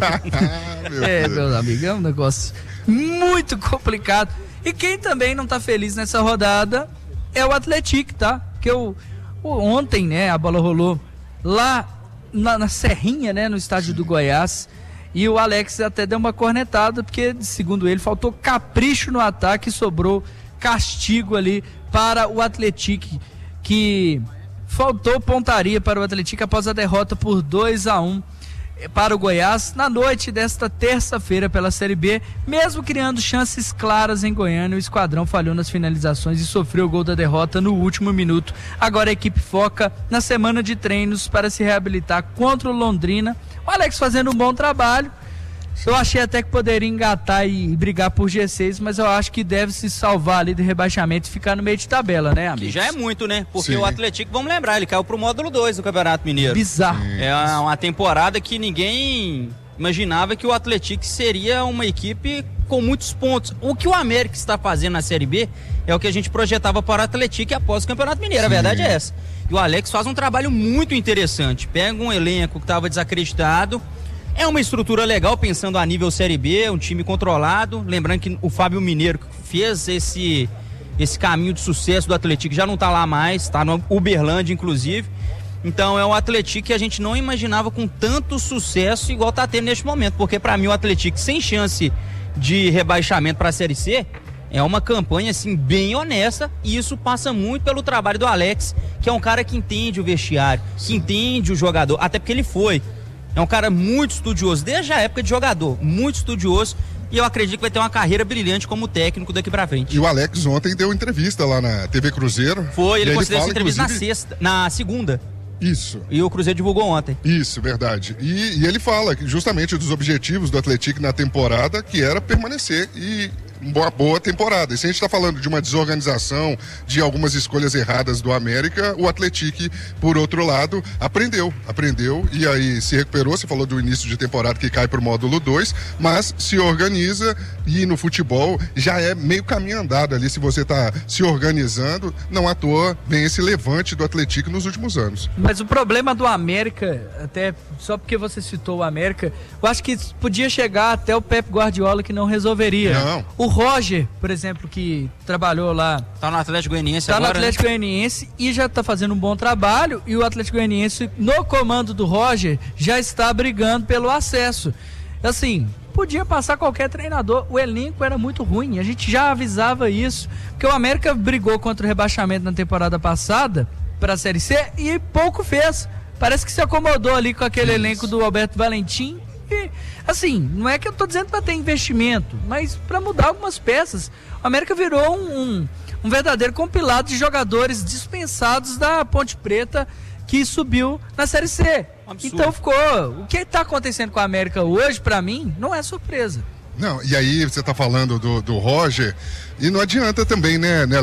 meu é, Deus. meus amigos, é um negócio muito complicado. E quem também não tá feliz nessa rodada é o Atlético, tá? Porque o, o, ontem, né, a bola rolou lá na, na Serrinha, né, no estádio do Goiás, e o Alex até deu uma cornetada, porque, segundo ele, faltou capricho no ataque e sobrou castigo ali para o Atlético, que faltou pontaria para o Atlético após a derrota por dois a um para o Goiás na noite desta terça-feira pela Série B. Mesmo criando chances claras em Goiânia, o esquadrão falhou nas finalizações e sofreu o gol da derrota no último minuto. Agora a equipe foca na semana de treinos para se reabilitar contra o Londrina. O Alex fazendo um bom trabalho. Eu achei até que poderia engatar e brigar por G seis, mas eu acho que deve se salvar ali do rebaixamento e ficar no meio de tabela, né, amigo? Que já é muito, né? Porque Sim. o Atlético, vamos lembrar, ele caiu pro módulo dois do Campeonato Mineiro. Bizarro. É uma temporada que ninguém imaginava que o Atlético seria uma equipe com muitos pontos. O que o América está fazendo na Série B é o que a gente projetava para o Atlético após o Campeonato Mineiro. Sim. A verdade é essa. E o Alex faz um trabalho muito interessante. Pega um elenco que estava desacreditado. É uma estrutura legal, pensando a nível Série B, um time controlado. Lembrando que o Fábio Mineiro que fez esse, esse caminho de sucesso do Atlético já não está lá mais, está no Uberlândia, inclusive. Então é um Atlético que a gente não imaginava com tanto sucesso igual está tendo neste momento. Porque para mim o Atlético sem chance de rebaixamento para a Série C é uma campanha assim bem honesta, e isso passa muito pelo trabalho do Alex, que é um cara que entende o vestiário, que entende o jogador, até porque ele foi. É um cara muito estudioso, desde a época de jogador, muito estudioso, e eu acredito que vai ter uma carreira brilhante como técnico daqui pra frente. E o Alex ontem deu entrevista lá na T V Cruzeiro. Foi, ele concedeu essa fala, entrevista inclusive... na sexta, na segunda. Isso. E o Cruzeiro divulgou ontem. Isso, verdade. E, e ele fala que justamente dos objetivos do Atlético na temporada, que era permanecer e uma boa temporada. E se a gente está falando de uma desorganização, de algumas escolhas erradas do América, o Atlético, por outro lado, aprendeu, aprendeu e aí se recuperou. Você falou do início de temporada que cai para o módulo dois, mas se organiza, e no futebol já é meio caminho andado ali. Se você está se organizando, não à toa vem esse levante do Atlético nos últimos anos. Mas o problema do América, até só porque você citou o América, eu acho que podia chegar até o Pep Guardiola, que não resolveria. Não. O Roger, por exemplo, que trabalhou lá, Tá no Atlético Goianiense tá agora, no Atlético né? Goianiense e já tá fazendo um bom trabalho, e o Atlético Goianiense, no comando do Roger, já está brigando pelo acesso. Assim, podia passar qualquer treinador, o elenco era muito ruim, a gente já avisava isso, porque o América brigou contra o rebaixamento na temporada passada para a Série C e pouco fez. Parece que se acomodou ali com aquele elenco do Alberto Valentim. E, assim, não é que eu tô dizendo para ter investimento, mas para mudar algumas peças. O América virou um, um, um verdadeiro compilado de jogadores dispensados da Ponte Preta, que subiu na Série C. Absurdo. Então ficou. O que está acontecendo com a América hoje, para mim, não é surpresa. Não, e aí você tá falando do, do Roger, e não adianta também, né, né, Léo?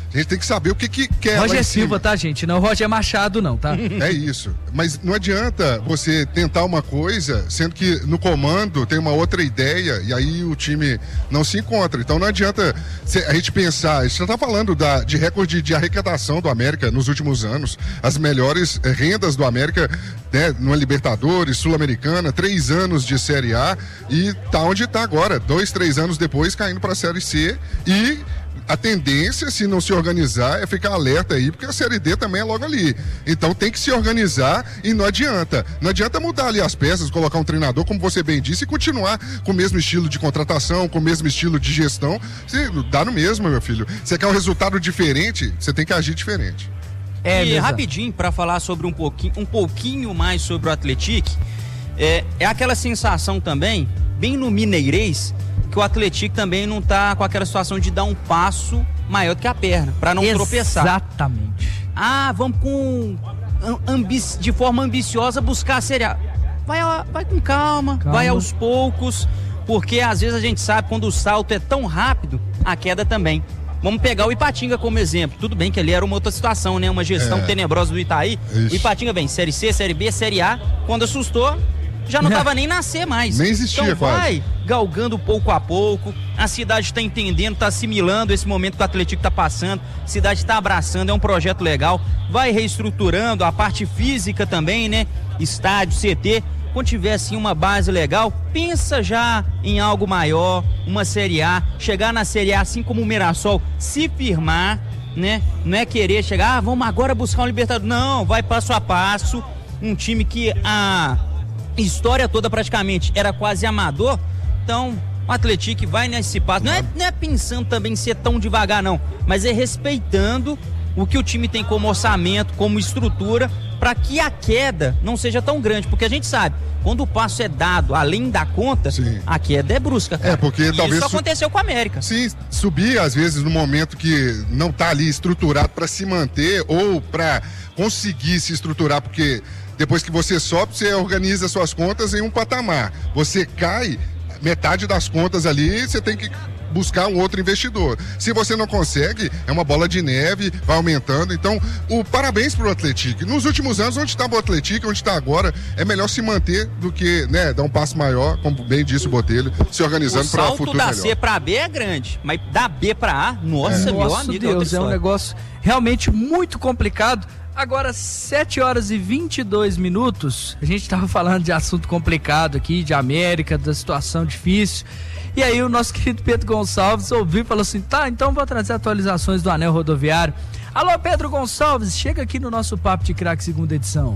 A gente tem que saber o que, que quer lá Roger em Silva, cima. tá, gente? Não Roger Machado, não, tá? É isso. Mas não adianta você tentar uma coisa, sendo que no comando tem uma outra ideia e aí o time não se encontra. Então não adianta a gente pensar, você está falando da, de recorde de arrecadação do América nos últimos anos, as melhores rendas do América, né, no Libertadores, Sul-Americana, três anos de Série A e tá onde tá agora, dois, três anos depois caindo para a Série C e a tendência, se não se organizar, é ficar alerta aí, porque a Série D também é logo ali. Então tem que se organizar e não adianta. Não adianta mudar ali as peças, colocar um treinador, como você bem disse, e continuar com o mesmo estilo de contratação, com o mesmo estilo de gestão. Você dá no mesmo, meu filho. Você quer um resultado diferente, você tem que agir diferente. É, e rapidinho, para falar sobre um pouquinho, um pouquinho mais sobre o Atlético, é, é aquela sensação também, bem no Mineirês, que o Atlético também não tá com aquela situação de dar um passo maior do que a perna, para não Exatamente. tropeçar. Exatamente. Ah, vamos com ambi de forma ambiciosa buscar a Série A. Vai, vai com calma, calma, vai aos poucos, porque às vezes a gente sabe quando o salto é tão rápido, a queda também. Vamos pegar o Ipatinga como exemplo. Tudo bem que ali era uma outra situação, né? Uma gestão é. tenebrosa do Itaí. Isso. O Ipatinga vem Série C, Série B, Série A. Quando assustou, já não estava nem nascer mais. Nem existia, então vai quase. galgando pouco a pouco, a cidade está entendendo, está assimilando esse momento que o Atlético está passando, a cidade está abraçando, é um projeto legal, vai reestruturando a parte física também, né? Estádio, C T, quando tiver assim uma base legal, pensa já em algo maior, uma Série A, chegar na Série A assim como o Mirassol, se firmar, né? Não é querer chegar, ah, vamos agora buscar um Libertadores, não, vai passo a passo, um time que a história toda praticamente era quase amador, então o Atlético vai nesse passo, não é, não é pensando também em ser tão devagar não, mas é respeitando o que o time tem como orçamento, como estrutura, para que a queda não seja tão grande, porque a gente sabe, quando o passo é dado além da conta, sim, a queda é brusca, cara. É, porque e talvez isso aconteceu com a América. Sim, subir às vezes no momento que não tá ali estruturado para se manter ou para conseguir se estruturar, porque depois que você sobe, você organiza suas contas em um patamar. Você cai, metade das contas ali, você tem que buscar um outro investidor. Se você não consegue, é uma bola de neve, vai aumentando. Então, o parabéns pro Atlético. Nos últimos anos, onde estava o Atlético, onde está agora, é melhor se manter do que, né, dar um passo maior, como bem disse o Botelho, se organizando para o futuro melhor. O salto da C para B é grande, mas da B para A, nossa, é. meu Nossa amigo, Deus, é, é um negócio realmente muito complicado. Agora, sete horas e vinte e dois minutos, a gente estava falando de assunto complicado aqui, de América, da situação difícil. E aí o nosso querido Pedro Gonçalves ouviu e falou assim, tá, então vou trazer atualizações do anel rodoviário. Alô, Pedro Gonçalves, chega aqui no nosso Papo de Craque segunda edição.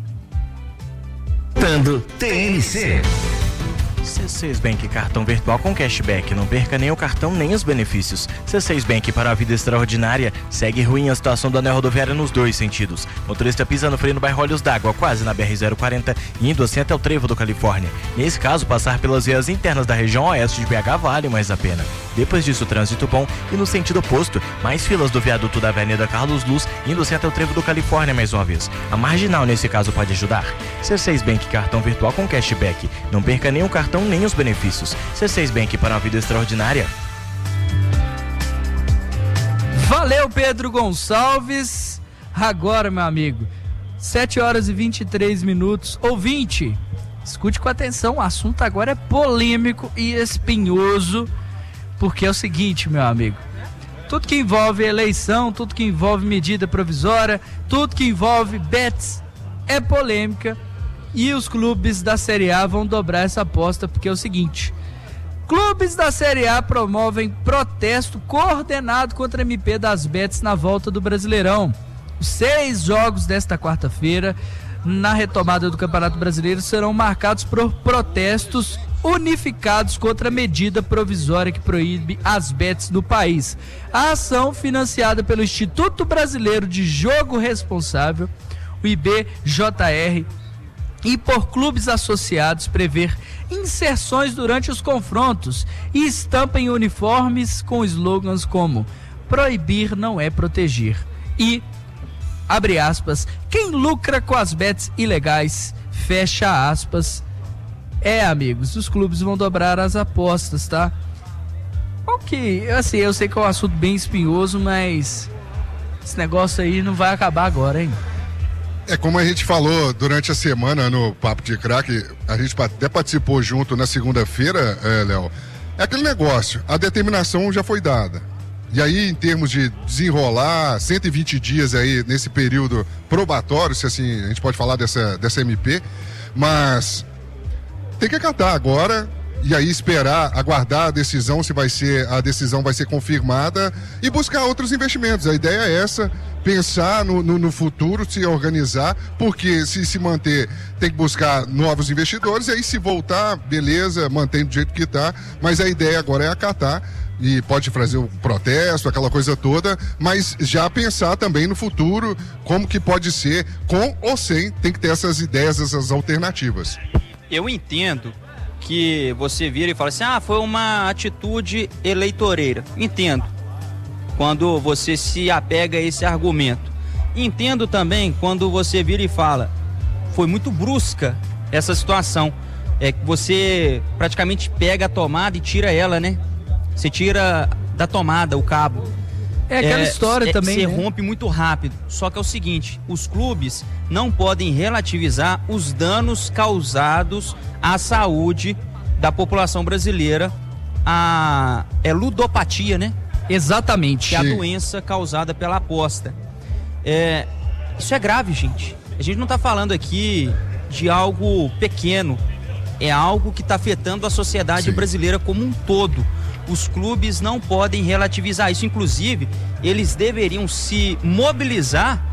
Tando T N C. C seis Bank cartão virtual com cashback, não perca nem o cartão nem os benefícios. C seis Bank para a vida extraordinária, segue ruim a situação do anel rodoviário nos dois sentidos. Motorista pisa no freio no bairro Olhos d'Água, quase na B R zero quarenta, indo assim até o trevo do Califórnia. Nesse caso, passar pelas vias internas da região oeste de B H vale mais a pena. Depois disso, trânsito bom e no sentido oposto, mais filas do viaduto da Avenida Carlos Luz, indo assim até o trevo do Califórnia mais uma vez. A marginal nesse caso pode ajudar. C seis Bank cartão virtual com cashback, não perca nem o cartão nem os benefícios. C seis Bank para uma vida extraordinária. Valeu, Pedro Gonçalves. Agora, meu amigo, sete horas e vinte e três minutos. Ouvinte, escute com atenção, o assunto agora é polêmico e espinhoso, porque é o seguinte, meu amigo, tudo que envolve eleição, tudo que envolve medida provisória, tudo que envolve bets é polêmica. E os clubes da Série A vão dobrar essa aposta, porque é o seguinte, clubes da Série A promovem protesto coordenado contra a M P das bets na volta do Brasileirão. Os seis jogos desta quarta-feira, na retomada do Campeonato Brasileiro, serão marcados por protestos unificados contra a medida provisória que proíbe as bets no país. A ação, financiada pelo Instituto Brasileiro de Jogo Responsável, o I B J R, e por clubes associados, prever inserções durante os confrontos e estampa em uniformes com slogans como proibir não é proteger e, abre aspas, quem lucra com as bets ilegais, fecha aspas. É, amigos, os clubes vão dobrar as apostas, tá? Ok, assim, eu sei que é um assunto bem espinhoso, mas esse negócio aí não vai acabar agora, hein? É como a gente falou durante a semana no Papo de Craque, a gente até participou junto na segunda-feira, é, Léo. É aquele negócio, a determinação já foi dada. E aí, em termos de desenrolar cento e vinte dias aí nesse período probatório, se assim a gente pode falar dessa, dessa M P, mas tem que acatar agora e aí esperar, aguardar a decisão, se vai ser, a decisão vai ser confirmada e buscar outros investimentos. A ideia é essa, pensar no, no, no futuro, se organizar, porque se se manter, tem que buscar novos investidores, e aí se voltar, beleza, mantém do jeito que está, mas a ideia agora é acatar, e pode fazer o protesto, aquela coisa toda, mas já pensar também no futuro, como que pode ser, com ou sem, tem que ter essas ideias, essas alternativas. Eu entendo que você vira e fala assim, ah, foi uma atitude eleitoreira. Entendo, quando você se apega a esse argumento. Entendo também quando você vira e fala, foi muito brusca essa situação. É que você praticamente pega a tomada e tira ela, né? Você tira da tomada o cabo. É aquela é, história é, também, Você né? rompe muito rápido. Só que é o seguinte, os clubes não podem relativizar os danos causados à saúde da população brasileira. A é ludopatia, né? Exatamente. Que é a doença causada pela aposta. É, isso é grave, gente. A gente não está falando aqui de algo pequeno. É algo que está afetando a sociedade Sim. brasileira como um todo. Os clubes não podem relativizar isso. Inclusive, eles deveriam se mobilizar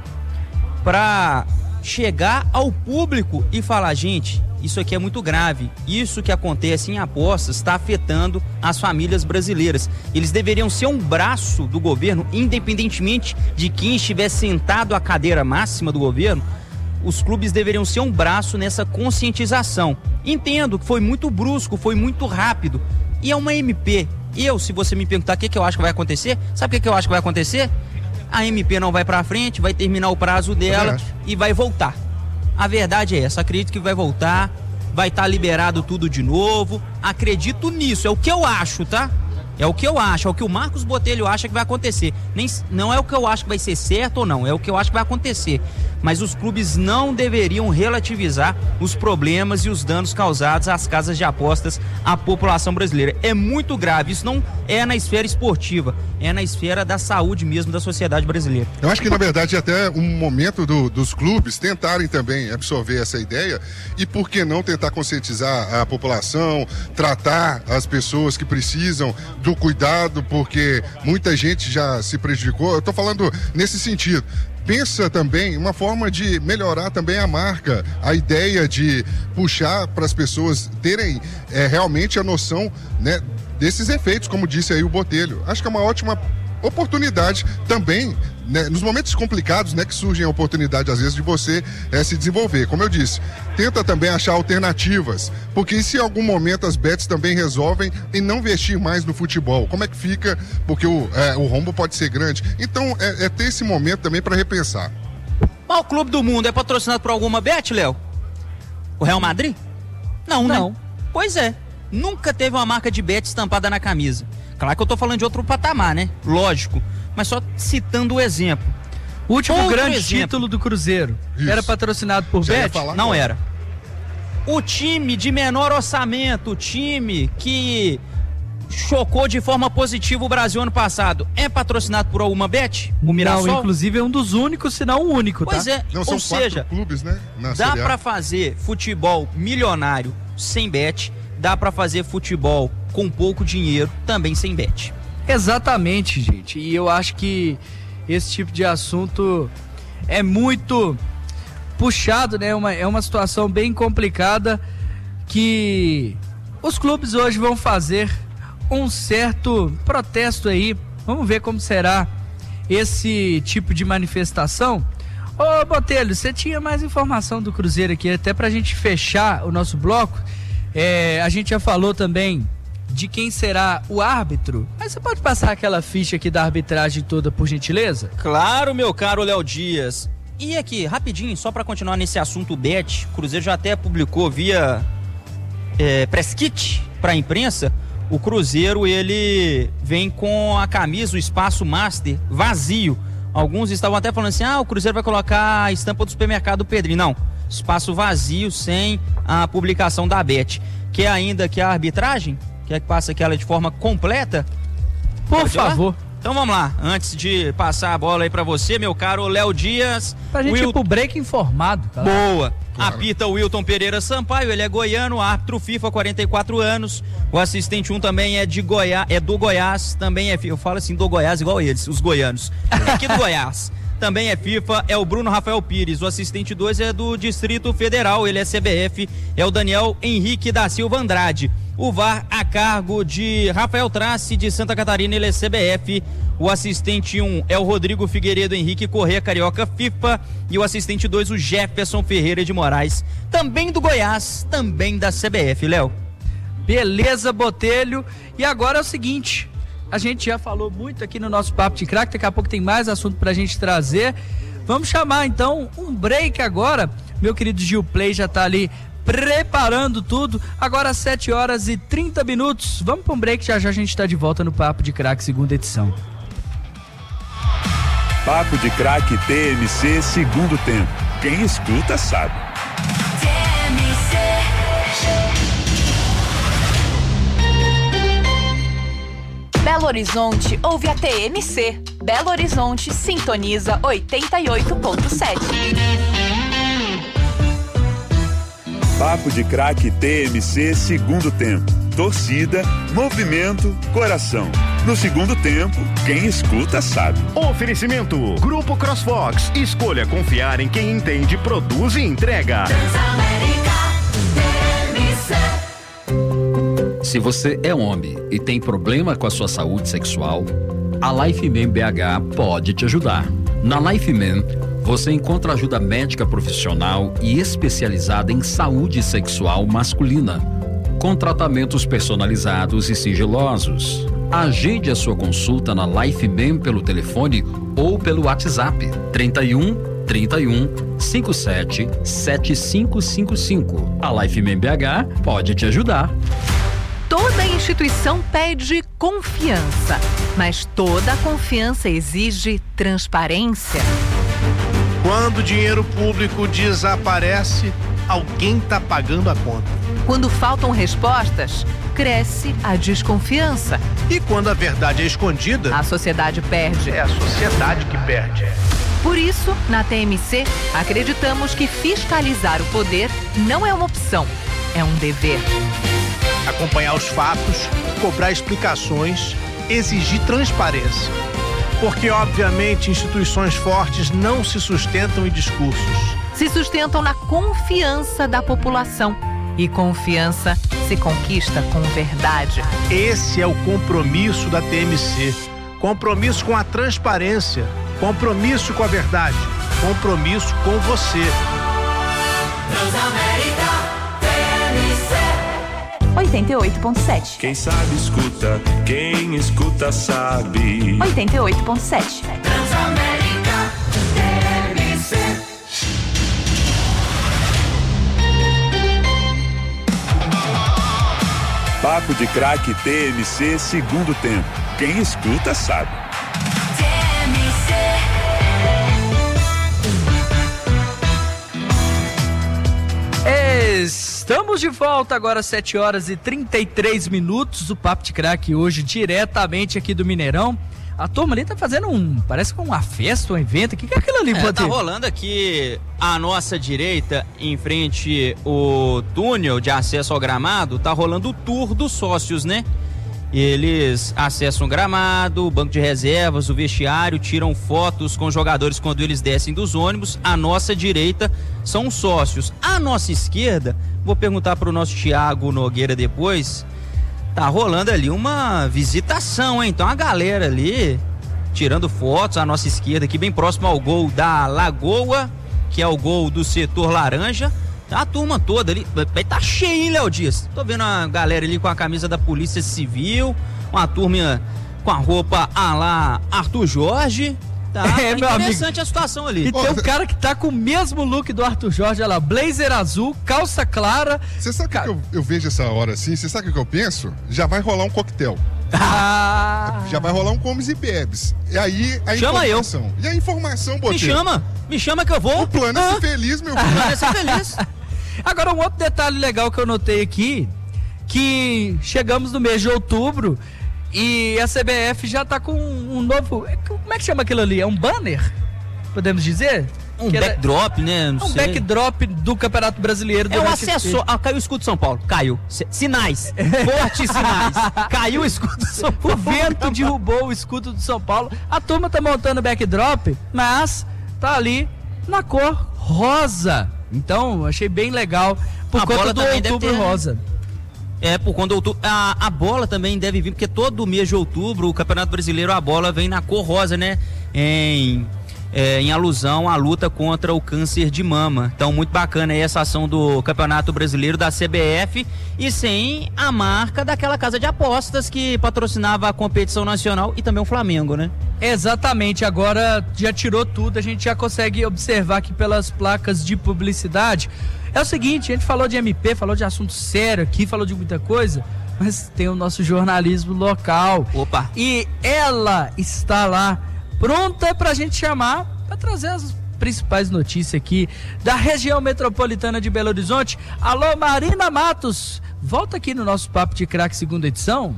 para chegar ao público e falar, gente, isso aqui é muito grave. Isso que acontece em apostas está afetando as famílias brasileiras. Eles deveriam ser um braço do governo, independentemente de quem estiver sentado à cadeira máxima do governo. Os clubes deveriam ser um braço nessa conscientização. Entendo que foi muito brusco, foi muito rápido. E é uma M P. Eu, se você me perguntar o que, que eu acho que vai acontecer, sabe o que, que eu acho que vai acontecer? A M P não vai pra frente, vai terminar o prazo dela e vai voltar. A verdade é essa, acredito que vai voltar, vai estar liberado tudo de novo, acredito nisso, é o que eu acho, tá? É o que eu acho, é o que o Marcos Botelho acha que vai acontecer. Nem, não é o que eu acho que vai ser certo ou não, é o que eu acho que vai acontecer. Mas os clubes não deveriam relativizar os problemas e os danos causados às casas de apostas à população brasileira. É muito grave, isso não é na esfera esportiva, é na esfera da saúde mesmo da sociedade brasileira. Eu acho que, na verdade, é até um momento do, dos clubes tentarem também absorver essa ideia e, por que não, tentar conscientizar a população, tratar as pessoas que precisam do cuidado, porque muita gente já se prejudicou. Eu estou falando nesse sentido. Pensa também uma forma de melhorar também a marca, a ideia de puxar para as pessoas terem é, realmente a noção, né, desses efeitos, como disse aí o Botelho. Acho que é uma ótima oportunidade também, né, nos momentos complicados, né, que surgem a oportunidade às vezes de você é, se desenvolver. Como eu disse, tenta também achar alternativas, porque se em algum momento as bets também resolvem em não investir mais no futebol, como é que fica? Porque o, é, o rombo pode ser grande. Então é, é ter esse momento também para repensar. Mas o Clube do Mundo é patrocinado por alguma bet, Léo? O Real Madrid? Não, não, né? Pois é, nunca teve uma marca de bet estampada na camisa. Claro que eu tô falando de outro patamar, né? Lógico. Mas só citando o exemplo. O último outro grande exemplo. título do Cruzeiro. Isso. Era patrocinado por Já ia bet? falar Não agora. era. O time de menor orçamento, o time que chocou de forma positiva o Brasil ano passado, é patrocinado por alguma bet? O Mirassol? Não, inclusive é um dos únicos, se não o único, Pois tá? é, Não, são ou quatro seja, clubes, né, na dá Série A. pra fazer futebol milionário sem bet, dá pra fazer futebol com pouco dinheiro também sem bet. Exatamente, gente. E eu acho que esse tipo de assunto é muito puxado, né? Uma, é uma situação bem complicada que os clubes hoje vão fazer um certo protesto aí. Vamos ver como será esse tipo de manifestação. Ô, Botelho, você tinha mais informação do Cruzeiro aqui, até pra gente fechar o nosso bloco. É, a gente já falou também de quem será o árbitro, mas você pode passar aquela ficha aqui da arbitragem toda, por gentileza? Claro, meu caro Léo Dias. E aqui, rapidinho, só para continuar nesse assunto bet, o Cruzeiro já até publicou via é, press kit para a imprensa. O Cruzeiro, ele vem com a camisa, o espaço master vazio. Alguns estavam até falando assim, ah, o Cruzeiro vai colocar a estampa do supermercado Pedrinho. Não, espaço vazio, sem a publicação da Bet. Quer ainda que a arbitragem? Quer que passe aquela de forma completa? Por Pode favor. Lá? Então vamos lá, antes de passar a bola aí pra você, meu caro Léo Dias. Pra gente Wil... ir pro break informado. Cara. Boa. Claro. Apita o Wilton Pereira Sampaio, ele é goiano, árbitro FIFA, quarenta e quatro anos. O assistente um também é de Goiás, é do Goiás, também é, eu falo assim do Goiás igual eles, os goianos. É aqui do Goiás. Também é FIFA, é o Bruno Rafael Pires. O assistente dois é do Distrito Federal, ele é C B F, é o Daniel Henrique da Silva Andrade. O V A R a cargo de Rafael Trace, de Santa Catarina, ele é C B F. O assistente um é o Rodrigo Figueiredo Henrique Corrêa, Carioca FIFA. E o assistente dois, o Jefferson Ferreira de Moraes, também do Goiás, também da C B F, Léo. Beleza, Botelho. E agora é o seguinte, a gente já falou muito aqui no nosso Papo de Craque, daqui a pouco tem mais assunto pra gente trazer. Vamos chamar então um break agora. Meu querido Gil Play já tá ali preparando tudo. Agora às sete horas e trinta minutos. Vamos para um break, já já a gente está de volta no Papo de Craque, segunda edição. Papo de Craque T M C, segundo tempo. Quem escuta sabe. T M C. Belo Horizonte ouve a T M C. Belo Horizonte sintoniza oitenta e oito ponto sete. Papo de Craque T M C, segundo tempo. Torcida, movimento, coração. No segundo tempo, quem escuta sabe. Oferecimento Grupo CrossFox. Escolha confiar em quem entende, produz e entrega. Se você é homem e tem problema com a sua saúde sexual, a Lifeman B H pode te ajudar. Na Lifeman, você encontra ajuda médica profissional e especializada em saúde sexual masculina, com tratamentos personalizados e sigilosos. Agende a sua consulta na Lifeman pelo telefone ou pelo WhatsApp trinta e um, trinta e um, cinquenta e sete, setenta e cinco cinquenta e cinco. A Lifeman B H pode te ajudar. Toda instituição pede confiança, mas toda confiança exige transparência. Quando o dinheiro público desaparece, alguém está pagando a conta. Quando faltam respostas, cresce a desconfiança. E quando a verdade é escondida, a sociedade perde. É a sociedade que perde. Por isso, na T M C, acreditamos que fiscalizar o poder não é uma opção, é um dever. Acompanhar os fatos, cobrar explicações, exigir transparência. Porque, obviamente, instituições fortes não se sustentam em discursos. Se sustentam na confiança da população. E confiança se conquista com verdade. Esse é o compromisso da T M C. Compromisso com a transparência. Compromisso com a verdade. Compromisso com você. Transamérica T M C oitenta e oito ponto sete. Quem sabe escuta, quem escuta sabe. oitenta e oito ponto sete. Transamérica T M C. Papo de Craque T M C, segundo tempo. Quem escuta sabe. T M C. Estamos de volta agora às sete horas e trinta e três minutos. O Papo de Craque hoje diretamente aqui do Mineirão. A turma ali tá fazendo um, parece que uma festa, um evento. O que, que é aquilo ali, é, Poder? Tá rolando aqui à nossa direita, em frente ao túnel de acesso ao gramado, tá rolando o tour dos sócios, né? Eles acessam o gramado, o banco de reservas, o vestiário, tiram fotos com os jogadores quando eles descem dos ônibus. À nossa direita são os sócios. À nossa esquerda, vou perguntar pro nosso Thiago Nogueira depois, tá rolando ali uma visitação, hein? Então a galera ali tirando fotos à nossa esquerda, aqui bem próximo ao gol da Lagoa, que é o gol do setor laranja. A turma toda ali, tá cheio, hein, Léo Dias? Tô vendo a galera ali com a camisa da Polícia Civil, uma turma com a roupa à lá Arthur Jorge. Tá, É, tá meu amigo. interessante a situação ali. E tem um cara que tá com o mesmo look do Arthur Jorge, olha lá, blazer azul, calça clara. Você sabe o que eu, eu vejo essa hora assim? Você sabe o que eu penso? Já vai rolar um coquetel. Ah. Já vai rolar um comes e bebes. E aí a Chama eu. informação. E a informação, Botelho? Me chama, me chama que eu vou. O plano é ser feliz, meu filho. O plano é ser feliz. Agora, um outro detalhe legal que eu notei aqui, que chegamos no mês de outubro e a C B F já tá com um novo... Como é que chama aquilo ali? É um banner? Podemos dizer? Um Que era- backdrop, né? Não um sei. backdrop do Campeonato Brasileiro. É um durante esse acessório. Ah, caiu o escudo de São Paulo. Caiu. S- Sinais. Fortes sinais. Caiu o escudo de São O Paulo. vento derrubou o escudo do São Paulo. A turma tá montando backdrop, mas tá ali na cor rosa. Então, achei bem legal por A conta bola do também deve outubro ter, né? rosa. É, por quando outubro. A, a bola também deve vir, porque todo mês de outubro, o Campeonato Brasileiro, a bola vem na cor rosa, né? Em. É, em alusão à luta contra o câncer de mama. Então, muito bacana aí essa ação do Campeonato Brasileiro da C B F e sem a marca daquela casa de apostas que patrocinava a competição nacional e também o Flamengo, né? Exatamente, agora já tirou tudo, a gente já consegue observar aqui pelas placas de publicidade. É o seguinte, a gente falou de M P, falou de assunto sério aqui, falou de muita coisa, mas tem o nosso jornalismo local. Opa! E ela está lá, pronta pra gente chamar, pra trazer as principais notícias aqui da região metropolitana de Belo Horizonte. Alô, Marina Matos, volta aqui no nosso Papo de Craque segunda edição.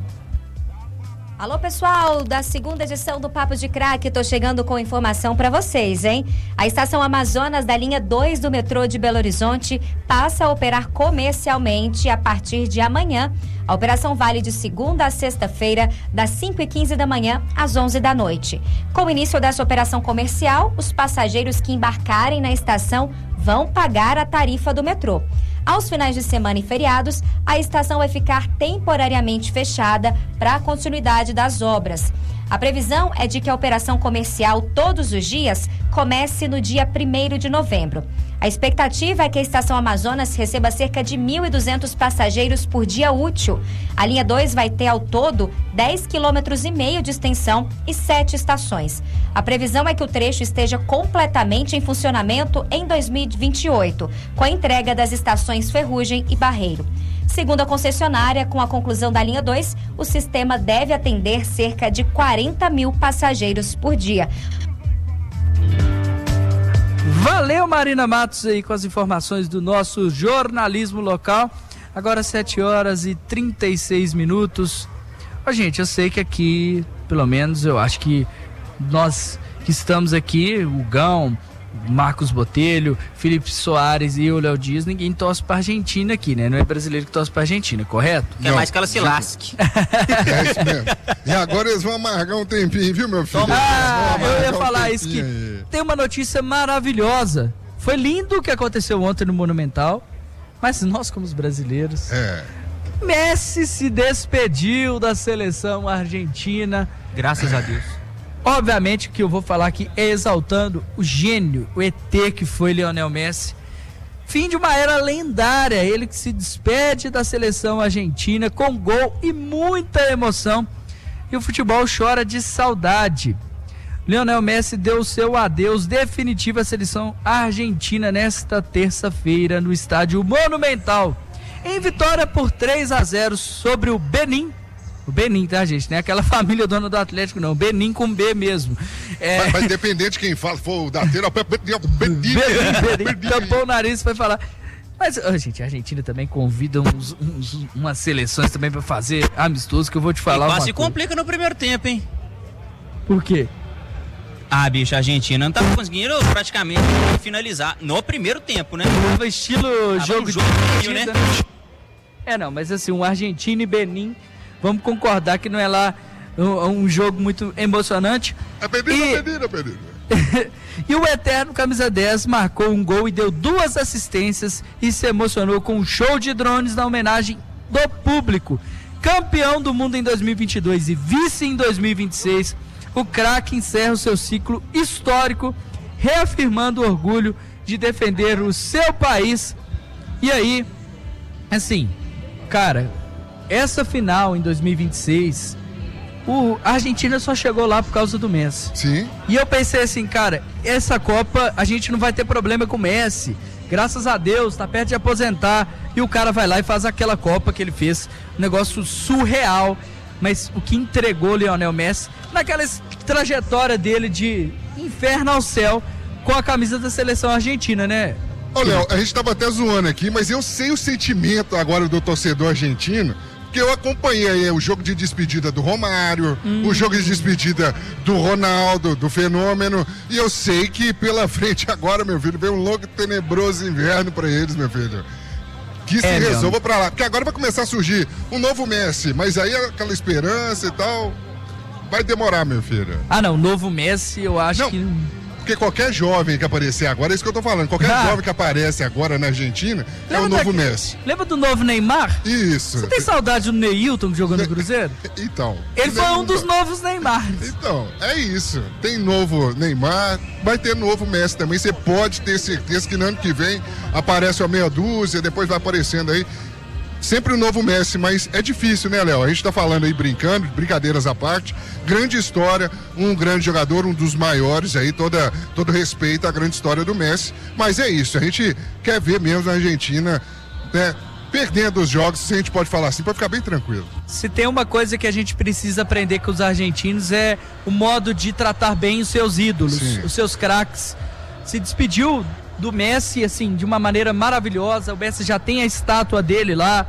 Alô, pessoal, da segunda edição do Papo de Craque, tô chegando com informação para vocês, hein? A estação Amazonas da linha dois do metrô de Belo Horizonte passa a operar comercialmente a partir de amanhã. A operação vale de segunda a sexta-feira, das cinco e quinze da manhã às onze da noite. Com o início dessa operação comercial, os passageiros que embarcarem na estação vão pagar a tarifa do metrô. Aos finais de semana e feriados, a estação vai ficar temporariamente fechada para a continuidade das obras. A previsão é de que a operação comercial todos os dias comece no dia primeiro de novembro. A expectativa é que a estação Amazonas receba cerca de mil e duzentos passageiros por dia útil. A linha dois vai ter ao todo dez quilômetros e meio de extensão e sete estações. A previsão é que o trecho esteja completamente em funcionamento em dois mil e vinte e oito, com a entrega das estações Ferrugem e Barreiro. Segundo a concessionária, com a conclusão da linha dois, o sistema deve atender cerca de quarenta mil passageiros por dia. Valeu, Marina Matos, aí com as informações do nosso jornalismo local. Agora sete horas e trinta e seis minutos. Ó, gente, eu sei que aqui, pelo menos, eu acho que nós que estamos aqui, o Gão, Marcos Botelho, Felipe Soares e o Léo Dias, ninguém torce pra Argentina aqui, né? Não é brasileiro que torce pra Argentina, correto? Quer mais que ela se lasque. É isso mesmo. E agora eles vão amargar um tempinho, viu, meu filho? Ah, Eles vão eu ia amargar um falar isso, que tempinho aí. tem uma notícia maravilhosa. Foi lindo o que aconteceu ontem no Monumental, mas nós, como os brasileiros, É. Messi se despediu da seleção argentina. Graças a Deus. Obviamente que eu vou falar aqui é exaltando o gênio, o E T que foi Lionel Messi. Fim de uma era lendária, ele que se despede da seleção argentina com gol e muita emoção. E o futebol chora de saudade. Lionel Messi deu o seu adeus definitivo à seleção argentina nesta terça-feira no estádio Monumental. Em vitória por três a zero sobre o Benin. O Benin, tá, gente? Não é aquela família dona do Atlético, não. Benin com B mesmo. É... Mas, mas independente de quem fala, se for o Dateiro, é o Benin. Benin, tampou o nariz e foi falar. Mas, oh, gente, a Argentina também convida uns, uns, umas seleções também pra fazer amistoso, que eu vou te falar. E uma quase coisa. complica no primeiro tempo, hein? Por quê? Ah, bicho, a Argentina não tava conseguindo praticamente finalizar no primeiro tempo, né? No estilo Tava jogo, um jogo de meio, né? partida. É, não, mas assim, um Argentina e Benin, vamos concordar que não é lá um, um jogo muito emocionante. É Benin, e... é Benin, é Benin. E o eterno camisa dez marcou um gol e deu duas assistências e se emocionou com um show de drones na homenagem do público. Campeão do mundo em dois mil e vinte e dois e vice em dois mil e vinte e seis, o craque encerra o seu ciclo histórico, reafirmando o orgulho de defender o seu país. E aí, assim, cara, essa final em dois mil e vinte e seis o, a Argentina só chegou lá por causa do Messi. Sim. E eu pensei assim, cara, essa Copa a gente não vai ter problema com o Messi. Graças a Deus, tá perto de aposentar. E o cara vai lá e faz aquela Copa que ele fez. Um negócio surreal. Mas o que entregou o Lionel Messi naquela trajetória dele de inferno ao céu com a camisa da seleção argentina, né? Ô, Léo, a gente tava até zoando aqui, mas eu sei o sentimento agora do torcedor argentino, porque eu acompanhei aí o jogo de despedida do Romário, hum. o jogo de despedida do Ronaldo, do Fenômeno, e eu sei que pela frente agora, meu filho, vem um longo e tenebroso inverno pra eles, meu filho. Que se é, resolva meu. pra lá, porque agora vai começar a surgir um novo Messi, mas aí aquela esperança e tal, vai demorar, meu filho. Ah, não, novo Messi eu acho não. que... Porque qualquer jovem que aparecer agora, é isso que eu tô falando, qualquer ah. jovem que aparece agora na Argentina lembra é o novo da... Messi. Lembra do novo Neymar? Isso. Você tem saudade do Neilton jogando no Cruzeiro? Então. Ele foi um dos novos Neymar. Então, é isso. Tem novo Neymar, vai ter novo Messi também. Você pode ter certeza que no ano que vem aparece uma meia dúzia, depois vai aparecendo aí. Sempre o novo Messi, mas é difícil, né, Léo? A gente tá falando aí brincando, brincadeiras à parte. Grande história, um grande jogador, um dos maiores aí, toda, todo respeito à grande história do Messi. Mas é isso, a gente quer ver mesmo a Argentina, né, perdendo os jogos, se a gente pode falar assim, pode ficar bem tranquilo. Se tem uma coisa que a gente precisa aprender com os argentinos é o modo de tratar bem os seus ídolos, Sim. os seus craques. Se despediu do Messi, assim, de uma maneira maravilhosa. O Messi já tem a estátua dele lá,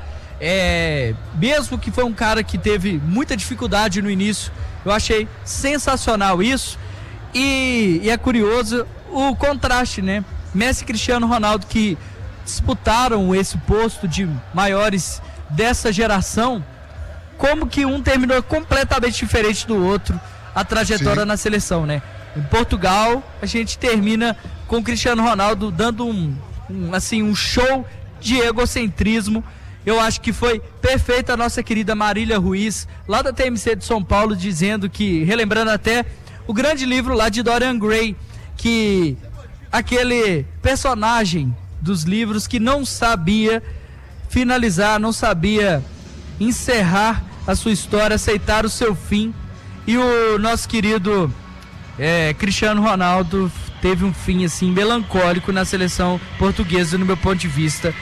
é, mesmo que foi um cara que teve muita dificuldade no início, eu achei sensacional isso. E, e é curioso o contraste, né? Messi e Cristiano Ronaldo, que disputaram esse posto de maiores dessa geração, como que um terminou completamente diferente do outro a trajetória Sim. na seleção, né? Em Portugal, a gente termina com o Cristiano Ronaldo dando um, um, assim, um show de egocentrismo. Eu acho que foi perfeita a nossa querida Marília Ruiz, lá da T M C de São Paulo, dizendo que, relembrando até o grande livro lá de Dorian Gray, que aquele personagem dos livros que não sabia finalizar, não sabia encerrar a sua história, aceitar o seu fim. E o nosso querido é, Cristiano Ronaldo teve um fim assim melancólico na seleção portuguesa, no meu ponto de vista.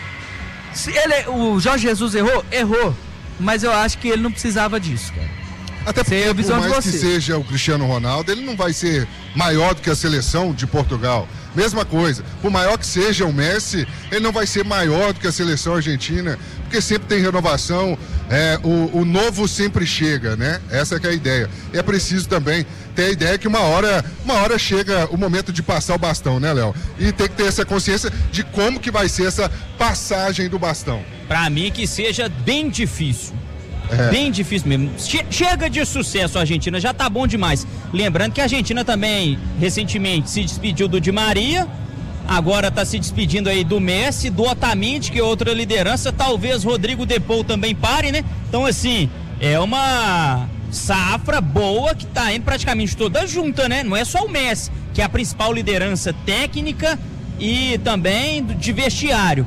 Se ele, o Jorge Jesus errou? Errou. Mas eu acho que ele não precisava disso, cara. Até porque, por mais que seja o Cristiano Ronaldo, ele não vai ser maior do que a seleção de Portugal. Mesma coisa, por maior que seja o Messi, ele não vai ser maior do que a seleção argentina, porque sempre tem renovação, é, o, o novo sempre chega, né? Essa é que é a ideia. E é preciso também ter a ideia que uma hora, uma hora chega o momento de passar o bastão, né, Léo? E tem que ter essa consciência de como que vai ser essa passagem do bastão. Pra mim que seja bem difícil. É. Bem difícil mesmo. Che- chega de sucesso a Argentina, já tá bom demais. Lembrando que a Argentina também, recentemente, se despediu do Di Maria, agora tá se despedindo aí do Messi, do Otamendi, que é outra liderança, talvez Rodrigo De Paul também pare, né? Então, assim, é uma safra boa que tá indo praticamente toda junta, né? Não é só o Messi, que é a principal liderança técnica e também de vestiário.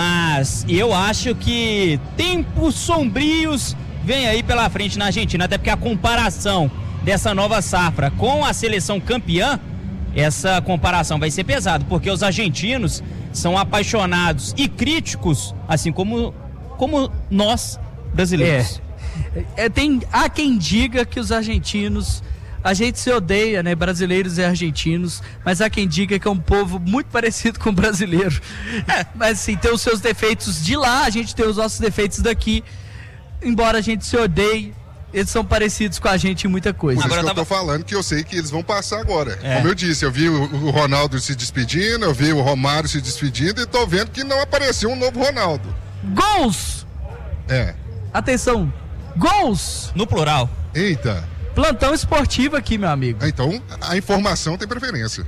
Mas eu acho que tempos sombrios vem aí pela frente na Argentina, até porque a comparação dessa nova safra com a seleção campeã, essa comparação vai ser pesada, porque os argentinos são apaixonados e críticos, assim como, como nós, brasileiros. É, é, tem, há quem diga que os argentinos, a gente se odeia, né, brasileiros e argentinos, mas há quem diga que é um povo muito parecido com o brasileiro. É, mas assim, tem os seus defeitos de lá, a gente tem os nossos defeitos daqui. Embora a gente se odeie, eles são parecidos com a gente em muita coisa. Por isso agora que eu tava... tô falando que eu sei que eles vão passar agora. É. Como eu disse, eu vi o, o Ronaldo se despedindo, eu vi o Romário se despedindo e tô vendo que não apareceu um novo Ronaldo. Gols! É. Atenção, gols! No plural. Eita. Plantão esportivo aqui, meu amigo. Então, a informação tem preferência.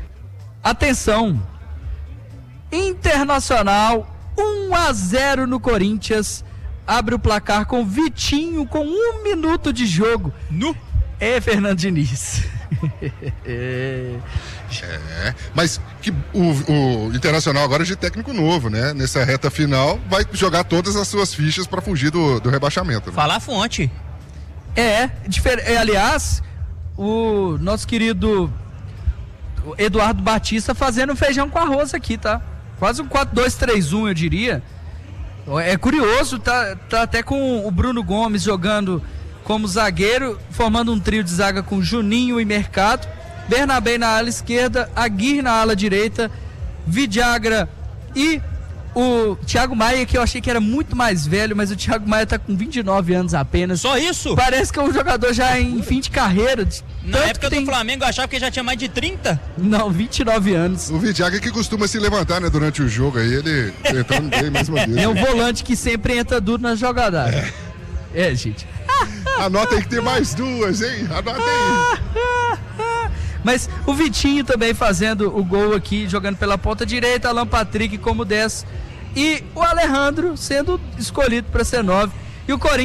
Atenção. Internacional, um a zero no Corinthians. Abre o placar com Vitinho com um minuto de jogo. No? É, Fernando Diniz. é. é, mas que o, o Internacional agora é de técnico novo, né? Nessa reta final, vai jogar todas as suas fichas para fugir do, do rebaixamento. Né? Fala a fonte. É, difer- é, aliás, o nosso querido Eduardo Batista fazendo feijão com arroz aqui, tá? Quase um quatro dois três um, eu diria. É curioso, tá, tá até com o Bruno Gomes jogando como zagueiro, formando um trio de zaga com Juninho e Mercado, Bernabé na ala esquerda, Aguirre na ala direita, Vidagra e o Thiago Maia, que eu achei que era muito mais velho, mas o Thiago Maia tá com vinte e nove anos apenas. Só isso? Parece que é um jogador já em fim de carreira. De Na tanto época que tem... do Flamengo eu achava que ele já tinha mais de trinta. Não, vinte e nove anos. O Vidagra que costuma se levantar, né, durante o jogo aí, ele entrando bem mais uma vez. É um volante que sempre entra duro na jogada. É, é gente. Anota aí que tem mais duas, hein? Anota aí. Mas o Vitinho também fazendo o gol aqui, jogando pela ponta direita, Alan Patrick como dez. E o Alejandro sendo escolhido para ser nove. E o Corinthians